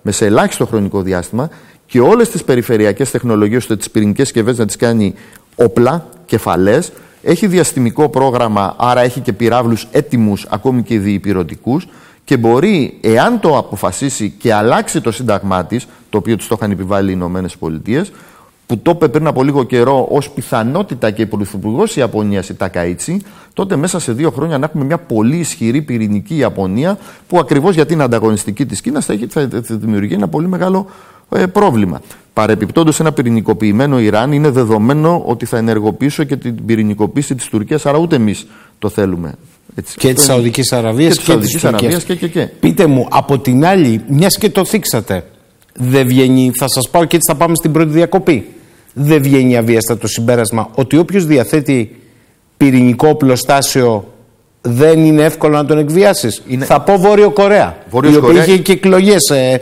με σε ελάχιστο χρονικό διάστημα και όλες τις περιφερειακές τεχνολογίες, ώστε τις πυρηνικές συσκευές να τις κάνει όπλα, κεφαλές. Έχει διαστημικό πρόγραμμα, άρα έχει και πυράβλους έτοιμους, ακόμη και διυπηρωτικούς, και μπορεί, εάν το αποφασίσει και αλλάξει το σύνταγμά της, το οποίο της το είχαν επιβάλει οι Ηνωμένες Πολιτείες, που το είπε πριν από λίγο καιρό ως πιθανότητα και η πρωθυπουργός Ιαπωνίας, η Τακαΐτσι, τότε μέσα σε 2 χρόνια να έχουμε μια πολύ ισχυρή πυρηνική Ιαπωνία, που ακριβώς γιατί είναι ανταγωνιστική της Κίνας θα δημιουργεί ένα πολύ μεγάλο πρόβλημα. Παρεπιπτόντως, ένα πυρηνικοποιημένο Ιράν είναι δεδομένο ότι θα ενεργοποιήσω και την πυρηνικοποίηση της Τουρκίας, άρα ούτε εμείς το θέλουμε. Έτσι, και της Σαουδικής Αραβίας και της Τουρκίας. Και. Πείτε μου, από την άλλη, μιας και το θίξατε, δεν βγαίνει, θα σας πάω και έτσι θα πάμε στην πρώτη διακοπή. Δεν βγαίνει αβίαστα το συμπέρασμα ότι όποιος διαθέτει πυρηνικό οπλοστάσιο δεν είναι εύκολο να τον εκβιάσεις? Θα πω Βόρειο Κορέα. Η οποία είχε και εκλογές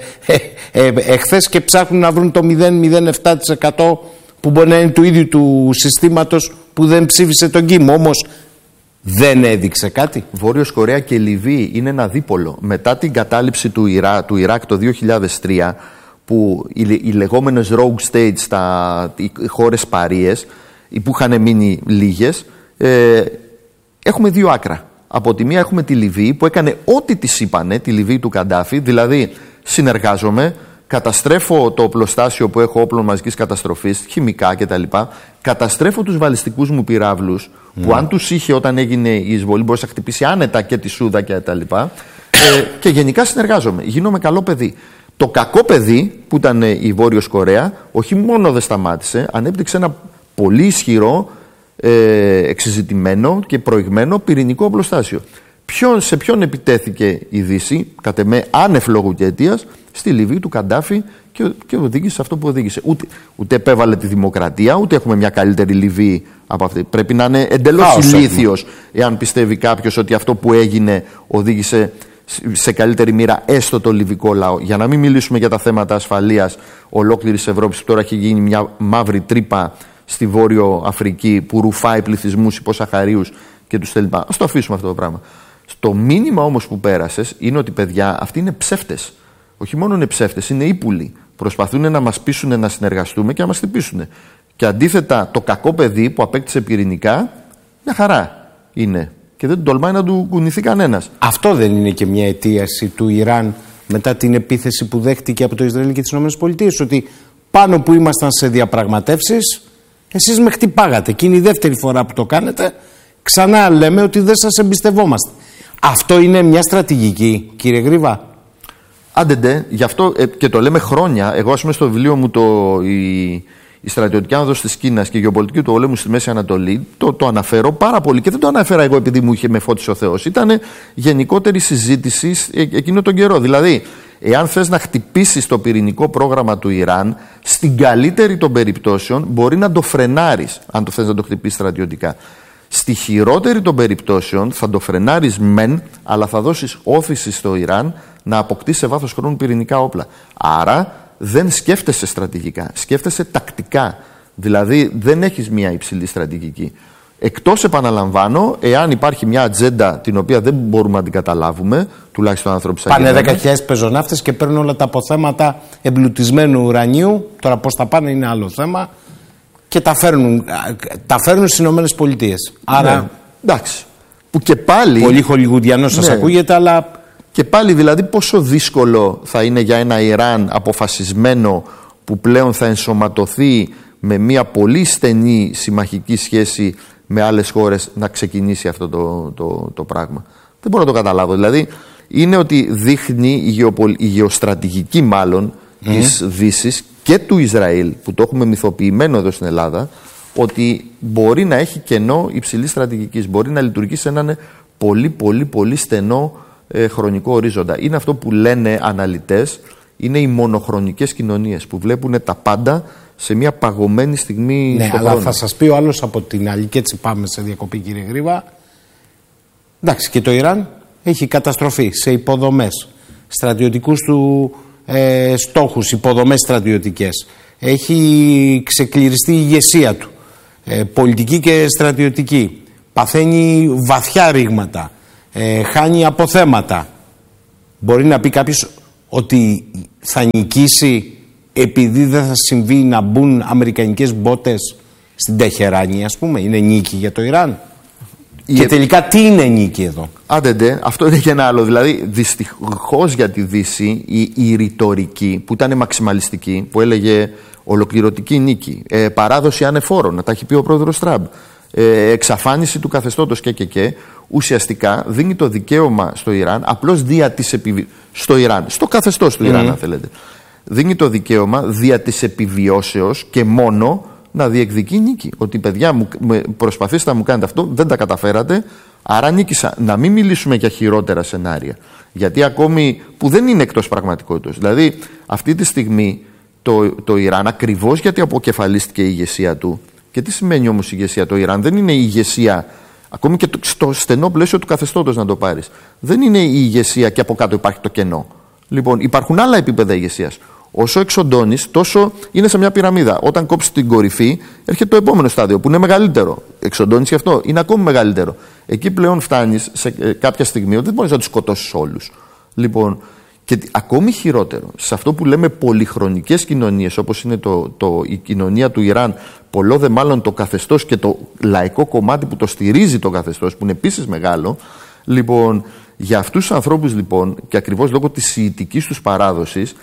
εχθές και ψάχνουν να βρουν το 0,07% που μπορεί να είναι του ίδιου του συστήματος που δεν ψήφισε τον Κιμ. Όμως δεν έδειξε κάτι. Βόρειος Κορέα και Λιβύη είναι ένα δίπολο. Μετά την κατάληψη του Ιράκ το 2003, που οι λεγόμενες rogue states, οι χώρες παρείες, που είχαν μείνει λίγες, έχουμε 2 άκρα. Από τη μία έχουμε τη Λιβύη που έκανε ό,τι της είπανε, τη Λιβύη του Καντάφη, δηλαδή συνεργάζομαι, καταστρέφω το οπλοστάσιο που έχω όπλων μαζικής καταστροφής, χημικά κτλ. Καταστρέφω τους βαλιστικούς μου πυράβλους, που αν τους είχε όταν έγινε η εισβολή μπορούσε να χτυπήσει άνετα και τη Σούδα κτλ. Και γενικά συνεργάζομαι, γίνομαι καλό παιδί. Το κακό παιδί που ήταν η Βόρειος Κορέα, όχι μόνο δεν σταμάτησε, ανέπτυξε ένα πολύ ισχυρό, εξεζητημένο και προηγμένο πυρηνικό οπλοστάσιο. Σε ποιον επιτέθηκε η Δύση, κατ' εμέ άνευ λόγου και αιτίας? Στη Λιβύη του Καντάφη, και οδήγησε σε αυτό που οδήγησε. Ούτε επέβαλε τη δημοκρατία, ούτε έχουμε μια καλύτερη Λιβύη από αυτή. Πρέπει να είναι εντελώς ηλίθιος εάν πιστεύει κάποιος ότι αυτό που έγινε οδήγησε σε καλύτερη μοίρα έστω το λιβικό λαό. Για να μην μιλήσουμε για τα θέματα ασφαλείας ολόκληρης Ευρώπης, που τώρα έχει γίνει μια μαύρη τρύπα στη Βόρειο Αφρική που ρουφάει πληθυσμούς υποσαχαρίους και τους θέλει. Ας το αφήσουμε αυτό το πράγμα. Το μήνυμα όμως που πέρασες είναι ότι, παιδιά, αυτοί είναι ψεύτες. Όχι μόνο είναι ψεύτες, είναι ύπουλοι. Προσπαθούν να μας πείσουν να συνεργαστούμε και να μας χτυπήσουν. Και αντίθετα, το κακό παιδί που απέκτησε πυρηνικά, μια χαρά είναι. Και δεν τολμάει να του κουνηθεί κανένας. Αυτό δεν είναι και μια αιτίαση του Ιράν μετά την επίθεση που δέχτηκε από το Ισραήλ και τις ΗΠΑ? Ότι πάνω που ήμασταν σε διαπραγματεύσεις, εσείς με χτυπάγατε. Και είναι η δεύτερη φορά που το κάνετε. Ξανά λέμε ότι δεν σας εμπιστευόμαστε. Αυτό είναι μια στρατηγική, κύριε Γρίβα? Άντε, γι' αυτό και το λέμε χρόνια. Εγώ, ας πούμε, στο βιβλίο μου η στρατιωτική άνοδος της Κίνας και η γεωπολιτική του πολέμου στη Μέση Ανατολή, το αναφέρω πάρα πολύ, και δεν το αναφέρα εγώ επειδή μου είχε με φώτισε ο Θεός. Ήταν γενικότερη συζήτηση εκείνο τον καιρό. Δηλαδή, εάν θες να χτυπήσεις το πυρηνικό πρόγραμμα του Ιράν, στην καλύτερη των περιπτώσεων μπορεί να το φρενάρεις, αν το θες να το χτυπήσεις στρατιωτικά. Στη χειρότερη των περιπτώσεων θα το φρενάρεις μεν, αλλά θα δώσεις όθηση στο Ιράν να αποκτήσει σε βάθος χρόνου πυρηνικά όπλα. Άρα δεν σκέφτεσαι στρατηγικά, σκέφτεσαι τακτικά. Δηλαδή δεν έχεις μια υψηλή στρατηγική. Εκτός, επαναλαμβάνω, εάν υπάρχει μια ατζέντα την οποία δεν μπορούμε να την καταλάβουμε, τουλάχιστον άνθρωποι σαν πάνε 10.000 πεζοναύτες και παίρνουν όλα τα αποθέματα εμπλουτισμένου ουρανίου. Τώρα πώς θα πάνε είναι άλλο θέμα. Και τα φέρνουν στις Ηνωμένες Πολιτείες. Άρα. Ναι, εντάξει. Που και πάλι. Πολύ χολιγουδιανό σας ακούγεται, αλλά. Και πάλι, δηλαδή, πόσο δύσκολο θα είναι για ένα Ιράν αποφασισμένο, που πλέον θα ενσωματωθεί με μια πολύ στενή συμμαχική σχέση με άλλες χώρες, να ξεκινήσει αυτό το πράγμα. Δεν μπορώ να το καταλάβω. Δηλαδή, είναι ότι δείχνει η γεωστρατηγική μάλλον της Δύσης και του Ισραήλ, που το έχουμε μυθοποιημένο εδώ στην Ελλάδα, ότι μπορεί να έχει κενό υψηλής στρατηγικής, μπορεί να λειτουργήσει σε έναν πολύ στενό χρονικό ορίζοντα. Είναι αυτό που λένε αναλυτές, είναι οι μονοχρονικές κοινωνίες που βλέπουν τα πάντα σε μια παγωμένη στιγμή. Ναι, αλλά θα σας πει ο άλλος από την άλλη, και έτσι πάμε σε διακοπή, κύριε Γρίβα. Εντάξει, και το Ιράν έχει καταστροφή σε υποδομές, στρατιωτικούς του στόχους, υποδομές στρατιωτικές. Έχει ξεκληριστεί η ηγεσία του, πολιτική και στρατιωτική. Παθαίνει βαθιά ρήγματα, χάνει αποθέματα. Μπορεί να πει κάποιος ότι θα νικήσει επειδή δεν θα συμβεί να μπουν αμερικανικές μπότες στην Τεχεράνη, ας πούμε? Είναι νίκη για το Ιράν? Και τελικά τι είναι νίκη εδώ? Άντε, αυτό είναι και ένα άλλο. Δηλαδή, δυστυχώς για τη Δύση, η ρητορική που ήταν μαξιμαλιστική, που έλεγε ολοκληρωτική νίκη, παράδοση ανεφόρων, να τα έχει πει ο πρόεδρος Τραμπ, εξαφάνιση του καθεστώτος και, ουσιαστικά δίνει το δικαίωμα στο Ιράν, απλώς δια της στο Ιράν, στο καθεστώς του Ιράν, αν θέλετε, δίνει το δικαίωμα δια της επιβιώσεως και μόνο να διεκδικεί νίκη. Ότι παιδιά μου, προσπαθήστε να μου κάνετε αυτό, δεν τα καταφέρατε, άρα νίκησα. Να μην μιλήσουμε για χειρότερα σενάρια. Γιατί ακόμη που δεν είναι εκτός πραγματικότητας. Δηλαδή, αυτή τη στιγμή το Ιράν, ακριβώς γιατί αποκεφαλίστηκε η ηγεσία του. Και τι σημαίνει όμως η ηγεσία? Το Ιράν δεν είναι η ηγεσία, ακόμη και στο στενό πλαίσιο του καθεστώτος να το πάρεις. Δεν είναι η ηγεσία και από κάτω υπάρχει το κενό. Λοιπόν, υπάρχουν άλλα επίπεδα ηγεσίας. Όσο εξοντώνεις, τόσο είναι σε μια πυραμίδα. Όταν κόψεις την κορυφή, έρχεται το επόμενο στάδιο που είναι μεγαλύτερο. Εξοντώνεις και αυτό, είναι ακόμη μεγαλύτερο. Εκεί πλέον φτάνεις σε κάποια στιγμή ότι δεν μπορείς να τους σκοτώσεις όλους. Λοιπόν, και ακόμη χειρότερο, σε αυτό που λέμε πολυχρονικές κοινωνίες, όπως είναι η κοινωνία του Ιράν, πολλό δε μάλλον το καθεστώς και το λαϊκό κομμάτι που το στηρίζει το καθεστώς, που είναι επίσης μεγάλο. Λοιπόν, για αυτούς τους ανθρώπους λοιπόν, και ακριβώς λόγω της σιητικής τους παράδοσης,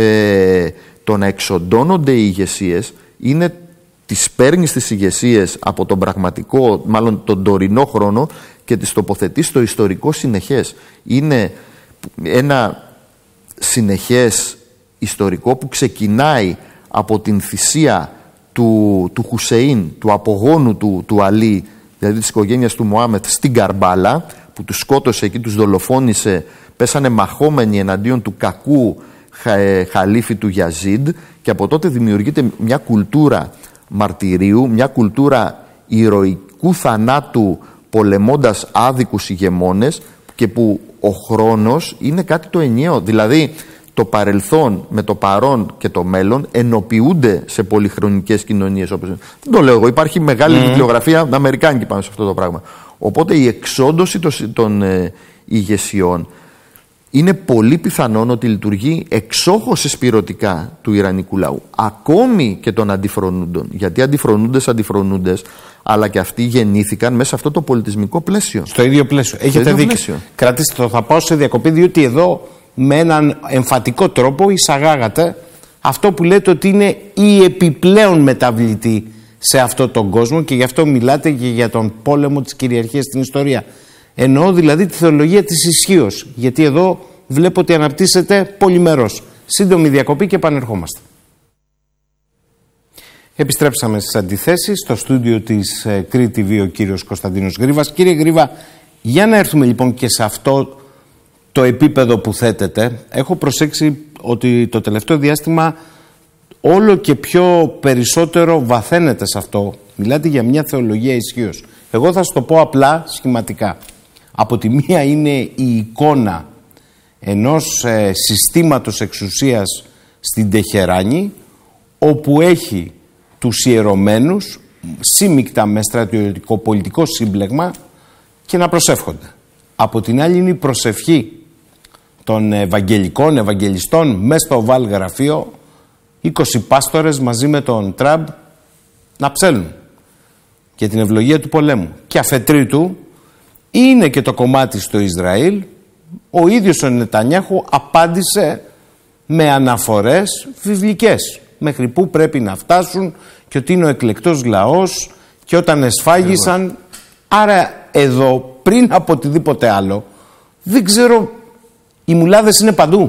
το να εξοντώνονται οι ηγεσίες είναι τις παίρνεις τις ηγεσίες από τον πραγματικό, μάλλον τον τωρινό χρόνο, και τις τοποθετείς στο ιστορικό συνεχές. Είναι ένα συνεχές ιστορικό που ξεκινάει από την θυσία του Χουσεΐν, του απογόνου του Αλή, δηλαδή της οικογένειας του Μωάμεθ, στην Καρμπάλα, που τους σκότωσε εκεί, τους δολοφόνησε, πέσανε μαχόμενοι εναντίον του κακού χαλίφη του Γιαζίντ, και από τότε δημιουργείται μια κουλτούρα μαρτυρίου, μια κουλτούρα ηρωικού θανάτου πολεμώντας άδικους ηγεμόνες, και που ο χρόνος είναι κάτι το ενιαίο. Δηλαδή το παρελθόν με το παρόν και το μέλλον ενοποιούνται σε πολυχρονικές κοινωνίες. Δεν το λέω εγώ, υπάρχει μεγάλη βιβλιογραφία αμερικάνικη πάνω σε αυτό το πράγμα. Οπότε η εξόντωση των ηγεσιών είναι πολύ πιθανόν ότι λειτουργεί εξόχως εισπυρωτικά του ιρανικού λαού, ακόμη και των αντιφρονούντων. Γιατί αντιφρονούντες, αλλά και αυτοί γεννήθηκαν μέσα σε αυτό το πολιτισμικό πλαίσιο. Στο ίδιο πλαίσιο. Έχετε δίκιο. Κρατήστε το, θα πάω σε διακοπή, διότι εδώ με έναν εμφατικό τρόπο εισαγάγατε αυτό που λέτε ότι είναι η επιπλέον μεταβλητή σε αυτόν τον κόσμο, και γι' αυτό μιλάτε και για τον πόλεμο της κυριαρχίας στην ιστορία. Εννοώ δηλαδή τη θεολογία της ισχύως, γιατί εδώ βλέπω ότι αναπτύσσεται πολυμερώς. Σύντομη διακοπή και επανερχόμαστε. Επιστρέψαμε στις αντιθέσεις, στο στούντιο της Κρήτη TV ο κύριος Κωνσταντίνος Γρίβας. Κύριε Γρίβα, για να έρθουμε λοιπόν και σε αυτό το επίπεδο που θέτετε. Έχω προσέξει ότι το τελευταίο διάστημα όλο και πιο περισσότερο βαθαίνεται σε αυτό. Μιλάτε για μια θεολογία ισχύως. Εγώ θα σας το πω απλά σχηματικά. Από τη μία είναι η εικόνα ενός συστήματος εξουσίας στην Τεχεράνη, όπου έχει τους ιερωμένους σύμμικτα με στρατιωτικό πολιτικό σύμπλεγμα και να προσεύχονται. Από την άλλη είναι η προσευχή των ευαγγελιστών μέσα στο Οβάλ γραφείο, 20 πάστορες μαζί με τον Τραμπ να ψέλνουν για την ευλογία του πολέμου. Και αφετρίτου είναι και το κομμάτι στο Ισραήλ. Ο ίδιος ο Νετανιάχου απάντησε με αναφορές βιβλικές, μέχρι πού πρέπει να φτάσουν και ότι είναι ο εκλεκτός λαός και όταν εσφάγισαν. Άρα εδώ πριν από οτιδήποτε άλλο, δεν ξέρω, οι μουλάδες είναι παντού.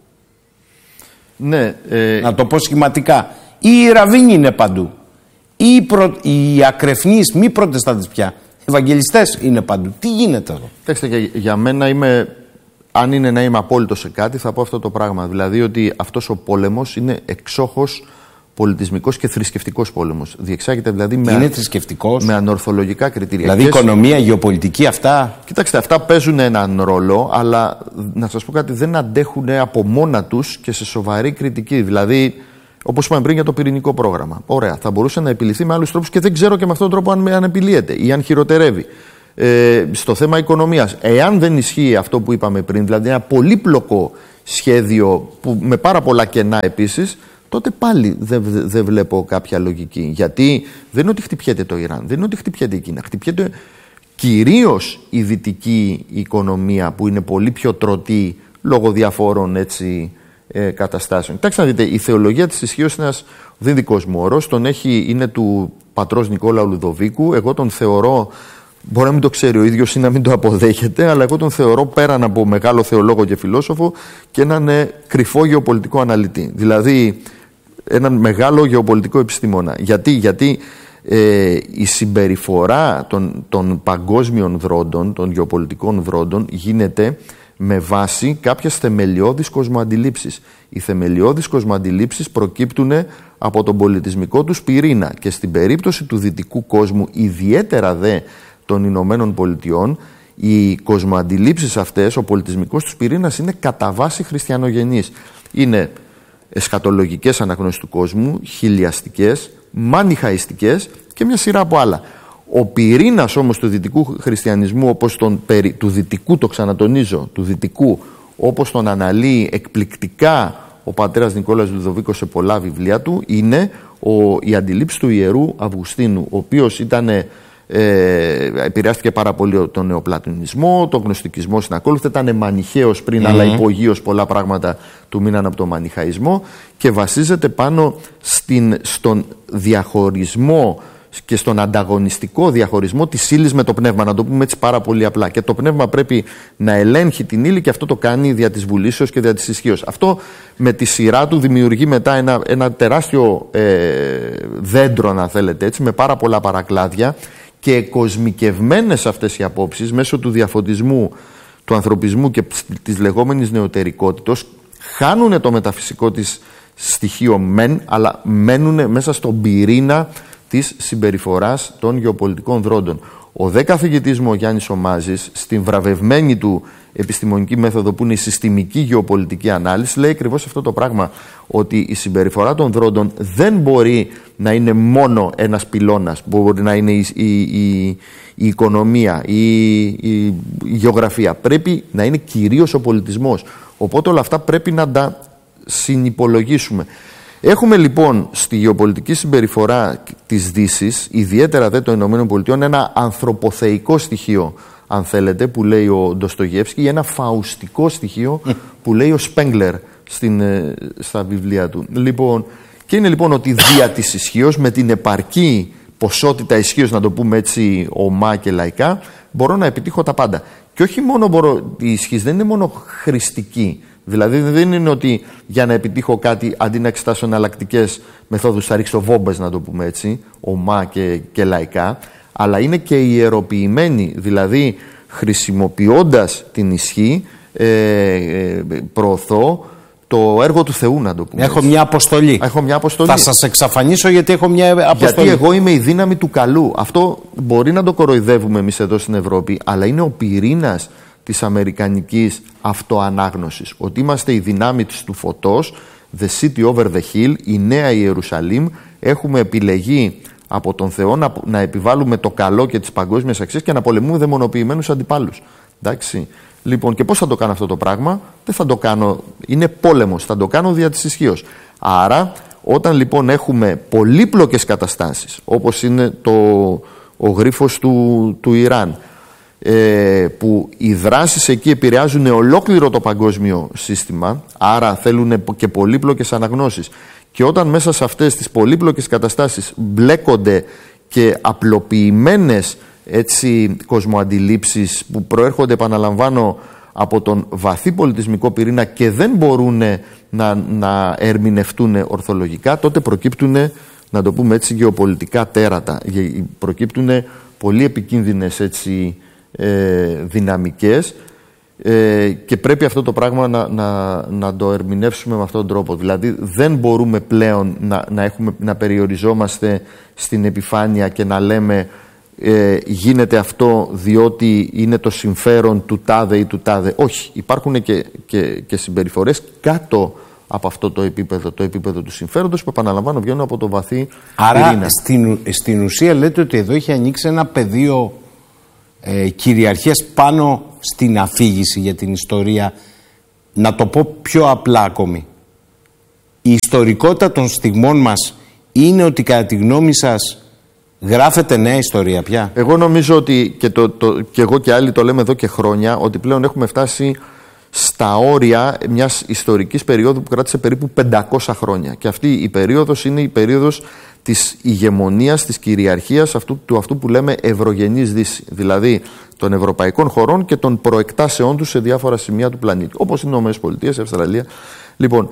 Ναι, να το πω σχηματικά. Οι ραβίνοι είναι παντού. Οι ακρεφνείς, μη προτεστάντες πια, ευαγγελιστές είναι παντού. Τι γίνεται εδώ? Κοιτάξτε, για μένα αν είναι να είμαι απόλυτο σε κάτι, θα πω αυτό το πράγμα. Δηλαδή ότι αυτός ο πόλεμος είναι εξόχως πολιτισμικός και θρησκευτικός πόλεμος. Διεξάγεται δηλαδή με ανορθολογικά κριτήρια. Δηλαδή οικονομία, γεωπολιτική, αυτά. Κοιτάξτε, αυτά παίζουν έναν ρόλο, αλλά να σας πω κάτι, δεν αντέχουν από μόνα τους και σε σοβαρή κριτική. Δηλαδή, όπως είπαμε πριν για το πυρηνικό πρόγραμμα. Ωραία, θα μπορούσε να επιληθεί με άλλους τρόπους και δεν ξέρω και με αυτόν τον τρόπο αν επιλύεται ή αν χειροτερεύει. Στο θέμα οικονομίας, εάν δεν ισχύει αυτό που είπαμε πριν, δηλαδή ένα πολύπλοκο σχέδιο που με πάρα πολλά κενά επίσης, τότε πάλι δεν βλέπω κάποια λογική. Γιατί δεν είναι ότι χτυπιέται το Ιράν, δεν είναι ότι χτυπιέται η Κίνα, χτυπιέται κυρίως η δυτική οικονομία που είναι πολύ πιο τρωτή λόγω διαφόρων έτσι, καταστάσεων. Κοιτάξτε να δείτε, η θεολογία της ισχύως είναι ένας δικός μου όρος, είναι του πατρός Νικόλαου Λουδοβίκου. Εγώ τον θεωρώ, μπορεί να μην το ξέρει ο ίδιος ή να μην το αποδέχεται, αλλά εγώ τον θεωρώ πέραν από μεγάλο θεολόγο και φιλόσοφο και έναν κρυφό γεωπολιτικό αναλυτή. Δηλαδή έναν μεγάλο γεωπολιτικό επιστήμονα. Γιατί η συμπεριφορά των παγκόσμιων δρόντων, των γεωπολιτικών δρόντων, γίνεται με βάση κάποιες θεμελιώδεις κοσμοαντιλήψεις. Οι θεμελιώδεις κοσμοαντιλήψεις προκύπτουν από τον πολιτισμικό τους πυρήνα και στην περίπτωση του δυτικού κόσμου, ιδιαίτερα δε των Ηνωμένων Πολιτειών, οι κοσμοαντιλήψεις αυτές, ο πολιτισμικός τους πυρήνας είναι κατά βάση χριστιανογενής. Είναι εσχατολογικές αναγνώσεις του κόσμου, χιλιαστικές, μανιχαϊστικές και μια σειρά από άλλα. Ο πυρήνας όμως του δυτικού χριστιανισμού, όπως του δυτικού, το ξανατονίζω, του δυτικού, όπως τον αναλύει εκπληκτικά ο πατέρας Νικόλαος Λουδοβίκος σε πολλά βιβλία του, είναι η αντιλήψη του Ιερού Αυγουστίνου, ο οποίος επηρεάστηκε πάρα πολύ τον νεοπλατωνισμό, τον γνωστικισμό συνακόλουθε, ήταν μανιχαίος πριν, αλλά υπογείως πολλά πράγματα του μείναν από τον μανιχαϊσμό και βασίζεται πάνω στον διαχωρισμό και στον ανταγωνιστικό διαχωρισμό της ύλης με το πνεύμα, να το πούμε έτσι πάρα πολύ απλά. Και το πνεύμα πρέπει να ελέγχει την ύλη και αυτό το κάνει δια της βουλήσεως και δια της ισχύως. Αυτό με τη σειρά του δημιουργεί μετά ένα τεράστιο δέντρο, αν θέλετε έτσι, με πάρα πολλά παρακλάδια και κοσμικευμένες αυτές οι απόψεις μέσω του διαφωτισμού, του ανθρωπισμού και της λεγόμενης νεωτερικότητος χάνουν το μεταφυσικό της στοιχείο αλλά μένουν μέσα στον πυρήνα της συμπεριφοράς των γεωπολιτικών δρόντων. Ο δε καθηγητής μου, ο Γιάννης Ομάζης, στην βραβευμένη του επιστημονική μέθοδο που είναι η συστημική γεωπολιτική ανάλυση, λέει ακριβώς αυτό το πράγμα, ότι η συμπεριφορά των δρόντων δεν μπορεί να είναι μόνο ένας πυλώνας, μπορεί να είναι η οικονομία, η γεωγραφία, πρέπει να είναι κυρίως ο πολιτισμός. Οπότε όλα αυτά πρέπει να τα συνυπολογίσουμε. Έχουμε λοιπόν στη γεωπολιτική συμπεριφορά της Δύσης, ιδιαίτερα δε των Ηνωμένων Πολιτειών, ένα ανθρωποθεϊκό στοιχείο, αν θέλετε, που λέει ο Ντοστογεύσκι, ή ένα φαουστικό στοιχείο που λέει ο Σπέγγλερ στα βιβλία του. Λοιπόν, και είναι λοιπόν ότι δια της ισχύως, με την επαρκή ποσότητα ισχύως, να το πούμε έτσι ομά και λαϊκά, μπορώ να επιτύχω τα πάντα. Και όχι μόνο η ισχύς δεν είναι μόνο χρηστική. Δηλαδή δεν είναι ότι για να επιτύχω κάτι, αντί να εξετάσω εναλλακτικές μεθόδους, θα ρίξω βόμπες, να το πούμε έτσι, ομά και λαϊκά, αλλά είναι και ιεροποιημένη, δηλαδή χρησιμοποιώντας την ισχύ προωθώ το έργο του Θεού, να το πούμε. Έχω μια αποστολή. Θα σας εξαφανίσω γιατί έχω μια αποστολή. Γιατί εγώ είμαι η δύναμη του καλού. Αυτό μπορεί να το κοροϊδεύουμε εμείς εδώ στην Ευρώπη, αλλά είναι ο πυρήνας της αμερικανικής αυτοανάγνωσης. Ότι είμαστε η δυνάμει του φωτός, the city over the hill, η νέα Ιερουσαλήμ. Έχουμε επιλεγεί από τον Θεό να επιβάλλουμε το καλό και τις παγκόσμιες αξίες και να πολεμούμε δαιμονοποιημένους αντιπάλους. Εντάξει. Λοιπόν, και πώς θα το κάνω αυτό το πράγμα? Δεν θα το κάνω, είναι πόλεμος, θα το κάνω δια της ισχύως. Άρα, όταν λοιπόν έχουμε πολύπλοκες καταστάσεις, όπως είναι ο γρίφος του Ιράν, που οι δράσεις εκεί επηρεάζουν ολόκληρο το παγκόσμιο σύστημα, άρα θέλουν και πολύπλοκες αναγνώσεις, και όταν μέσα σε αυτές τις πολύπλοκες καταστάσεις μπλέκονται και απλοποιημένες έτσι κοσμοαντιλήψεις που προέρχονται, επαναλαμβάνω, από τον βαθύ πολιτισμικό πυρήνα και δεν μπορούν να ερμηνευτούν ορθολογικά, τότε προκύπτουν, να το πούμε έτσι, γεωπολιτικά τέρατα, προκύπτουν πολύ επικίνδυνες έτσι δυναμικές, και πρέπει αυτό το πράγμα να το ερμηνεύσουμε με αυτόν τον τρόπο. Δηλαδή δεν μπορούμε πλέον να περιοριζόμαστε στην επιφάνεια και να λέμε γίνεται αυτό διότι είναι το συμφέρον του τάδε ή του τάδε. Όχι, υπάρχουν και συμπεριφορές κάτω από αυτό το επίπεδο του συμφέροντος, που, επαναλαμβάνω, βγαίνουν από το βαθύ πυρήνα. Άρα στην ουσία λέτε ότι εδώ έχει ανοίξει ένα πεδίο κυριαρχίας πάνω στην αφήγηση για την ιστορία Να το πω πιο απλά ακόμη. Η ιστορικότητα των στιγμών μας είναι ότι κατά τη γνώμη σας γράφεται νέα ιστορία πια? Εγώ νομίζω ότι και εγώ και άλλοι το λέμε εδώ και χρόνια, ότι πλέον έχουμε φτάσει στα όρια μιας ιστορικής περίοδου που κράτησε περίπου 500 χρόνια. Και αυτή η περίοδος είναι η περίοδος της ηγεμονίας, της κυριαρχίας αυτού που λέμε ευρωγενής Δύση. Δηλαδή των ευρωπαϊκών χωρών και των προεκτάσεών τους σε διάφορα σημεία του πλανήτη. Όπως οι ΗΠΑ, η Αυστραλία. Λοιπόν,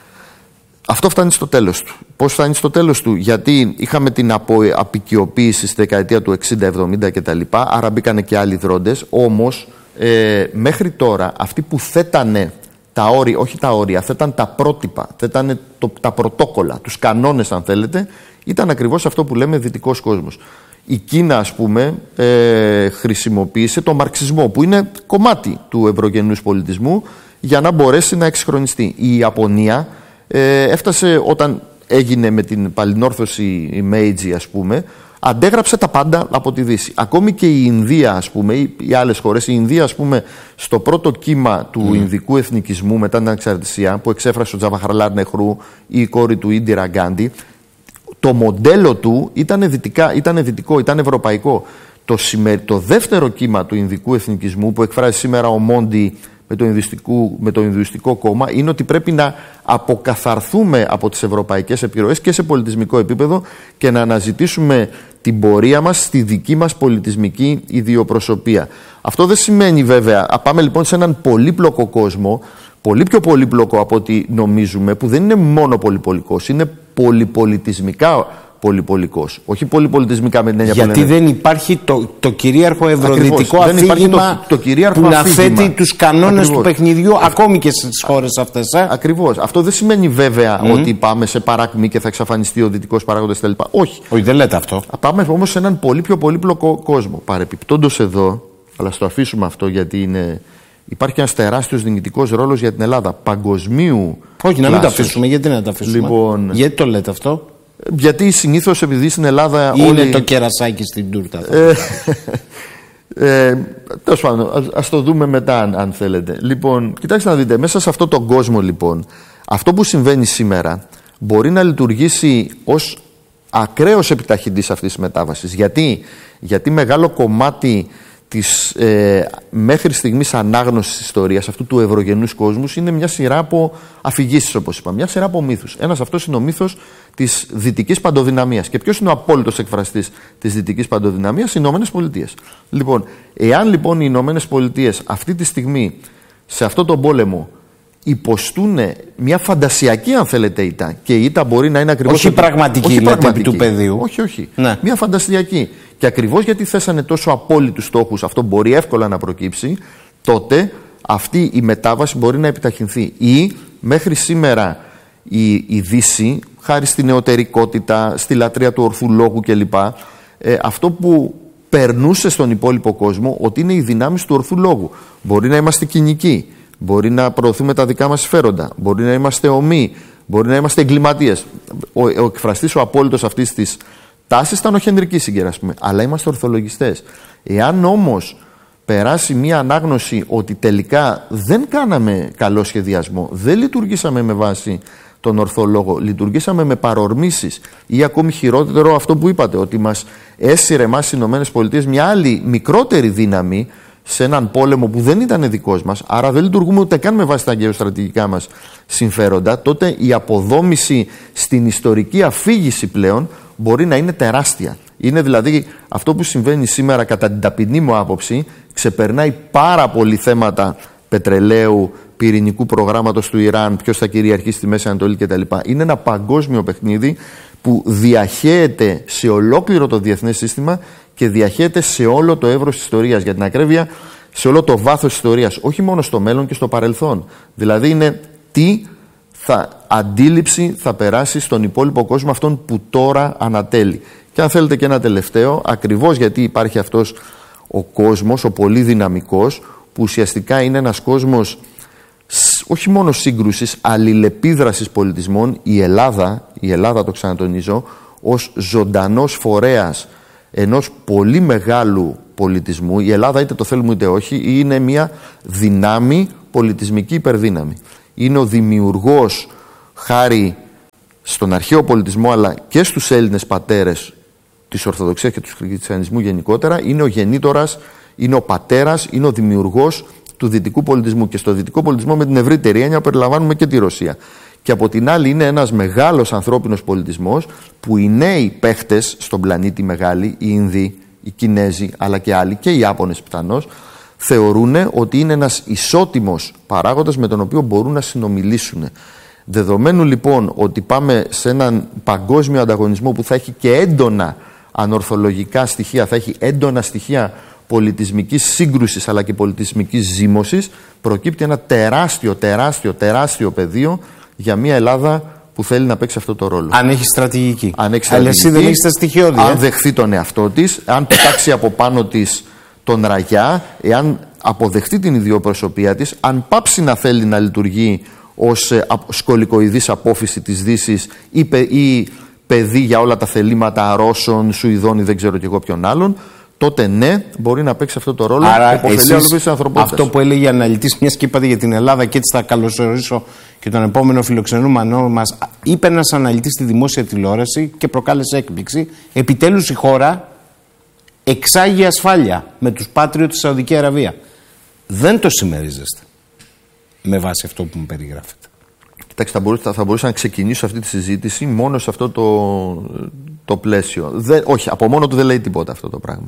αυτό φτάνει στο τέλος του. Πώς φτάνει στο τέλος του? Γιατί είχαμε την αποικιοποίηση στη δεκαετία του 60-70 κτλ. Άρα μπήκανε και άλλοι δρόντες. Όμως μέχρι τώρα αυτοί που θέτανε τα όρια, όχι τα όρια, θέταν τα πρότυπα, θέτανε τα πρωτόκολλα, τους κανόνες αν θέλετε, ήταν ακριβώς αυτό που λέμε δυτικός κόσμος. Η Κίνα, ας πούμε, χρησιμοποίησε το μαρξισμό, που είναι κομμάτι του ευρωγενούς πολιτισμού, για να μπορέσει να εξυγχρονιστεί. Η Ιαπωνία έφτασε, όταν έγινε με την παλινόρθωση η Μέιτζι, ας πούμε, αντέγραψε τα πάντα από τη Δύση. Ακόμη και η Ινδία, ας πούμε, οι άλλες χώρες, η Ινδία, ας πούμε, στο πρώτο κύμα του Ινδικού εθνικισμού μετά την ανεξαρτησία, που εξέφρασε ο Τζαβαχαρλάλ Νεχρού ή η κόρη του Ίντιρα Γκάντι, το μοντέλο του ήταν δυτικό, ήταν ευρωπαϊκό. Το δεύτερο κύμα του Ινδικού εθνικισμού, που εκφράζει σήμερα ο Μόντι με το Ινδουιστικό κόμμα, είναι ότι πρέπει να αποκαθαρθούμε από τις ευρωπαϊκές επιρροές και σε πολιτισμικό επίπεδο και να αναζητήσουμε την πορεία μας στη δική μας πολιτισμική ιδιοπροσωπία. Αυτό δεν σημαίνει βέβαια, πάμε λοιπόν σε έναν πολύπλοκο κόσμο, πολύ πιο πολύπλοκο από ό,τι νομίζουμε, που δεν είναι μόνο πολυπολικός, είναι πολυπολιτισμικά πολυπολικός. Όχι πολυπολιτισμικά με την έννοια γιατί που δεν υπάρχει το κυρίαρχο ευρωδυτικό αφήγημα που να θέτει τους κανόνες του παιχνιδιού ακόμη και στις χώρες αυτές. Ακριβώς. Αυτό δεν σημαίνει βέβαια ότι πάμε σε παράκμη και θα εξαφανιστεί ο δυτικός παράγοντας κτλ. Όχι. Όχι, δεν λέτε αυτό. Πάμε όμως σε έναν πολύ πιο πολύπλοκο κόσμο. Παρεπιπτόντως εδώ, αλλά στο αφήσουμε αυτό γιατί υπάρχει ένας τεράστιος δυνητικός ρόλος για την Ελλάδα. Παγκοσμίου. Όχι, να μην το αφήσουμε. Γιατί να το αφήσουμε? Λοιπόν, γιατί το λέτε αυτό? Γιατί συνήθως επειδή στην Ελλάδα είναι το κερασάκι στην τούρτα. Τέλος πάντων, ας το δούμε μετά αν θέλετε. Λοιπόν, κοιτάξτε να δείτε, μέσα σε αυτόν τον κόσμο λοιπόν, αυτό που συμβαίνει σήμερα μπορεί να λειτουργήσει ως ακραίος επιταχυντής αυτής της μετάβασης. Γιατί μεγάλο κομμάτι της μέχρι στιγμής ανάγνωσης της ιστορίας αυτού του ευρωγενούς κόσμου είναι μια σειρά από αφηγήσεις, όπως είπα, μια σειρά από μύθους. Ένας αυτός είναι ο μύθος της δυτικής παντοδυναμίας. Και ποιος είναι ο απόλυτος εκφραστής της δυτικής παντοδυναμίας? Οι Ηνωμένες Πολιτείες. Λοιπόν, εάν λοιπόν οι Ηνωμένες Πολιτείες αυτή τη στιγμή σε αυτό τον πόλεμο υποστούν μια φαντασιακή, αν θέλετε, ήττα, και η ήττα μπορεί να είναι ακριβώς. Όχι πραγματική, λέτε, του πεδίου. Όχι. Ναι. Μια φαντασιακή. Και ακριβώς γιατί θέσανε τόσο απόλυτους στόχους, αυτό μπορεί εύκολα να προκύψει, τότε αυτή η μετάβαση μπορεί να επιταχυνθεί. Ή μέχρι σήμερα η Δύση, χάρη στη νεωτερικότητα, στη λατρεία του ορθού λόγου κλπ., αυτό που περνούσε στον υπόλοιπο κόσμο, ότι είναι οι δυνάμεις του ορθού λόγου. Μπορεί να είμαστε κοινικοί, μπορεί να προωθούμε τα δικά μας συμφέροντα, μπορεί να είμαστε ομοί, μπορεί να είμαστε εγκληματίες. Ο εκφραστής, ο απόλυτος αυτής της τάσης ήταν ο Χένρι Κίσιγκερ, ας πούμε. Αλλά είμαστε ορθολογιστές. Εάν όμως περάσει μία ανάγνωση ότι τελικά δεν κάναμε καλό σχεδιασμό, δεν λειτουργήσαμε με βάση τον ορθό λόγο, λειτουργήσαμε με παρορμήσεις, ή ακόμη χειρότερο αυτό που είπατε, ότι μας έσυρε εμάς οι ΗΠΑ μια άλλη μικρότερη δύναμη σε έναν πόλεμο που δεν ήταν δικός μας, άρα δεν λειτουργούμε ούτε καν με βάση τα γεωστρατηγικά μας συμφέροντα, τότε η αποδόμηση στην ιστορική αφήγηση πλέον μπορεί να είναι τεράστια. Είναι δηλαδή αυτό που συμβαίνει σήμερα, κατά την ταπεινή μου άποψη, ξεπερνάει πάρα πολύ θέματα πετρελαίου, πυρηνικού προγράμματος του Ιράν, ποιος θα κυριαρχήσει στη Μέση Ανατολή κτλ. Είναι ένα παγκόσμιο παιχνίδι που διαχέεται σε ολόκληρο το διεθνές σύστημα και διαχέεται σε όλο το εύρος της ιστορίας. Για την ακρίβεια, σε όλο το βάθος της ιστορίας, όχι μόνο στο μέλλον και στο παρελθόν. Δηλαδή είναι τι αντίληψη θα περάσει στον υπόλοιπο κόσμο, αυτόν που τώρα ανατέλει. Και αν θέλετε και ένα τελευταίο, ακριβώς γιατί υπάρχει αυτός ο κόσμος, ο πολύ δυναμικός, που ουσιαστικά είναι ένας κόσμος όχι μόνο σύγκρουσης, αλληλεπίδρασης πολιτισμών. Η Ελλάδα, το ξανατονίζω, ως ζωντανός φορέας ενός πολύ μεγάλου πολιτισμού. Η Ελλάδα, είτε το θέλουμε είτε όχι, είναι μια δυνάμει, πολιτισμική υπερδύναμη. Είναι ο δημιουργός, χάρη στον αρχαίο πολιτισμό αλλά και στους Έλληνες πατέρες της Ορθοδοξίας και του Χριστιανισμού γενικότερα, είναι ο γεννήτορας, είναι ο πατέρας, είναι ο δημιουργός του δυτικού πολιτισμού. Και στο δυτικό πολιτισμό, με την ευρύτερη έννοια, περιλαμβάνουμε και τη Ρωσία. Και από την άλλη, είναι ένας μεγάλος ανθρώπινος πολιτισμός που οι νέοι παίχτες στον πλανήτη μεγάλοι, οι Ινδοί, οι Κινέζοι, αλλά και άλλοι, και οι Ιάπωνες πιθανώς, θεωρούν ότι είναι ένας ισότιμος παράγοντας με τον οποίο μπορούν να συνομιλήσουν. Δεδομένου λοιπόν ότι πάμε σε έναν παγκόσμιο ανταγωνισμό που θα έχει και έντονα ανορθολογικά στοιχεία, θα έχει έντονα στοιχεία πολιτισμικής σύγκρουσης αλλά και πολιτισμικής ζήμωσης, προκύπτει ένα τεράστιο πεδίο για μια Ελλάδα που θέλει να παίξει αυτό το ρόλο. Αν έχει στρατηγική. Αλλά εσύ δεν έχεις τα στοιχειώδη. Αν δεχθεί τον εαυτό της, αν πετάξει από πάνω της τον ραγιά, εάν αποδεχτεί την ιδιοπροσωπία της, αν πάψει να θέλει να λειτουργεί ως σκολικοειδής απόφυση της Δύσης ή παιδί για όλα τα θελήματα Ρώσων, Σουηδών ή δεν ξέρω κι εγώ ποιον άλλον, τότε ναι, μπορεί να παίξει αυτό το ρόλο. Άρα και υποφελεί της ανθρωπότητας. Αυτό που έλεγε η αναλυτής, μιας και είπατε για την Ελλάδα, και έτσι θα καλωσορίσω και τον επόμενο φιλοξενούμενό μας, είπε ένας αναλυτής στη δημόσια τηλεόραση και προκάλεσε έκπληξη. Επιτέλους η χώρα εξάγει ασφάλεια με τους Patriot στη Σαουδική Αραβία. Δεν το συμμερίζεστε με βάση αυτό που μου περιγράφετε? Κοιτάξτε, θα μπορούσα να ξεκινήσω αυτή τη συζήτηση μόνο σε αυτό το πλαίσιο. Όχι, από μόνο του δεν λέει τίποτα αυτό το πράγμα.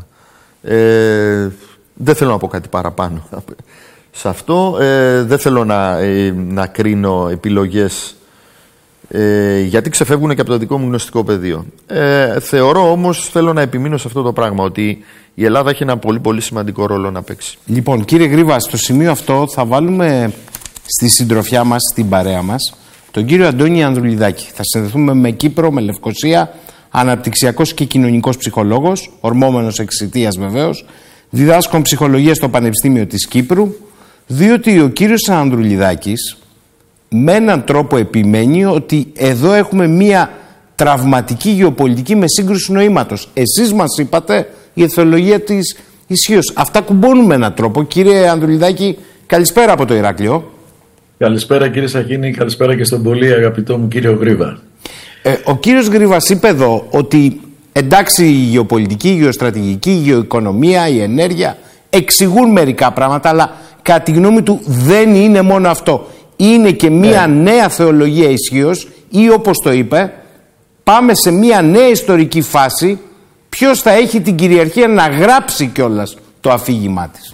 Δεν θέλω να πω κάτι παραπάνω σε αυτό. Δεν θέλω να κρίνω επιλογές γιατί ξεφεύγουν και από το δικό μου γνωστικό πεδίο. Θεωρώ όμως, θέλω να επιμείνω σε αυτό το πράγμα, ότι η Ελλάδα έχει ένα πολύ πολύ σημαντικό ρόλο να παίξει. Λοιπόν, κύριε Γρήβα, στο σημείο αυτό θα βάλουμε στη συντροφιά μας, στην παρέα μας, τον κύριο Αντώνη Ανδρουλιδάκη. Θα συνδεθούμε με Κύπρο, με Λευκοσία, αναπτυξιακός και κοινωνικός ψυχολόγος, ορμόμενος εξαιτίας βεβαίως, διδάσκων ψυχολογία στο Πανεπιστήμιο της Κύπρου, διότι ο κύριος Ανδρουλιδάκης με έναν τρόπο επιμένει ότι εδώ έχουμε μία τραυματική γεωπολιτική με σύγκρουση νοήματος. Εσείς μας είπατε η αιθιολογία της ισχύως. Αυτά κουμπώνουν με έναν τρόπο. Κύριε Ανδρουλιδάκη, καλησπέρα από το Ηράκλειο. Καλησπέρα κύριε Σαχίνη, καλησπέρα και στον πολύ αγαπητό μου κύριο Γρήβα. Ο κύριος Γρήβας είπε εδώ ότι εντάξει, η γεωπολιτική, η γεωστρατηγική, η γεωοικονομία, η ενέργεια εξηγούν μερικά πράγματα, αλλά κατά τη γνώμη του δεν είναι μόνο αυτό. Είναι και μία νέα θεολογία ισχύως, ή όπως το είπε, πάμε σε μία νέα ιστορική φάση. Ποιος θα έχει την κυριαρχία να γράψει κιόλας το αφήγημά της?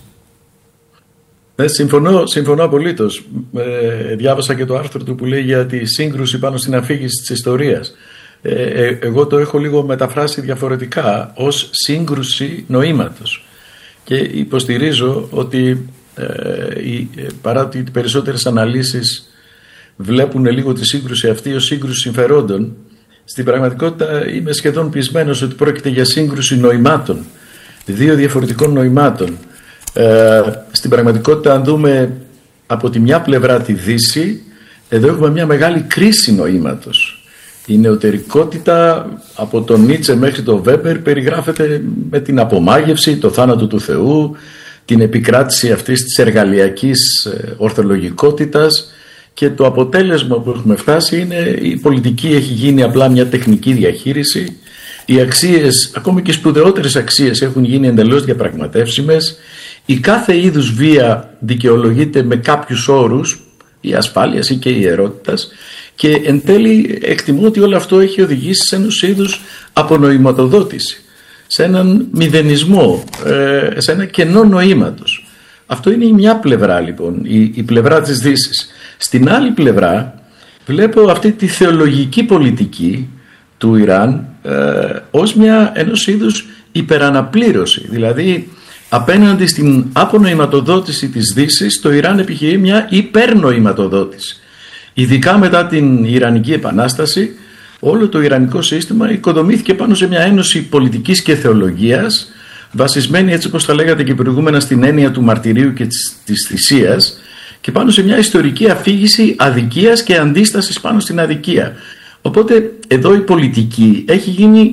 Συμφωνώ απολύτως. Διάβασα και το άρθρο του που λέει για τη σύγκρουση πάνω στην αφήγηση της ιστορίας. Εγώ το έχω λίγο μεταφράσει διαφορετικά ως σύγκρουση νοήματος. Και υποστηρίζω ότι παρά ότι οι περισσότερες αναλύσεις βλέπουν λίγο τη σύγκρουση αυτή ως σύγκρουση συμφερόντων, στην πραγματικότητα είμαι σχεδόν πεισμένος ότι πρόκειται για σύγκρουση νοημάτων, δύο διαφορετικών νοημάτων. Στην πραγματικότητα, αν δούμε από τη μια πλευρά τη Δύση, εδώ έχουμε μια μεγάλη κρίση νοήματος. Η νεωτερικότητα από τον Νίτσε μέχρι τον Βέμπερ περιγράφεται με την απομάγευση, το θάνατο του Θεού, την επικράτηση αυτής της εργαλειακής ορθολογικότητας, και το αποτέλεσμα που έχουμε φτάσει είναι η πολιτική έχει γίνει απλά μια τεχνική διαχείριση. Οι αξίες, ακόμη και σπουδαιότερες αξίες, έχουν γίνει εντελώς διαπραγματεύσιμες. Η κάθε είδους βία δικαιολογείται με κάποιους όρους, η ασφάλειας ή και η ιερότητας, και εν τέλει εκτιμώ ότι όλο αυτό έχει οδηγήσει σε ένας είδους απονοηματοδότηση, σε έναν μηδενισμό, σε ένα κενό νοήματος. Αυτό είναι η μια πλευρά λοιπόν, η πλευρά της Δύσης. Στην άλλη πλευρά βλέπω αυτή τη θεολογική πολιτική του Ιράν ως ενός είδους υπεραναπλήρωση. Δηλαδή απέναντι στην απονοηματοδότηση της Δύσης, το Ιράν επιχειρεί μια υπερνοηματοδότηση. Ειδικά μετά την Ιρανική Επανάσταση, όλο το Ιρανικό σύστημα οικοδομήθηκε πάνω σε μια ένωση πολιτικής και θεολογίας, βασισμένη, έτσι όπως τα λέγατε και προηγούμενα, στην έννοια του μαρτυρίου και της θυσίας, και πάνω σε μια ιστορική αφήγηση αδικίας και αντίστασης πάνω στην αδικία. Οπότε εδώ η πολιτική έχει γίνει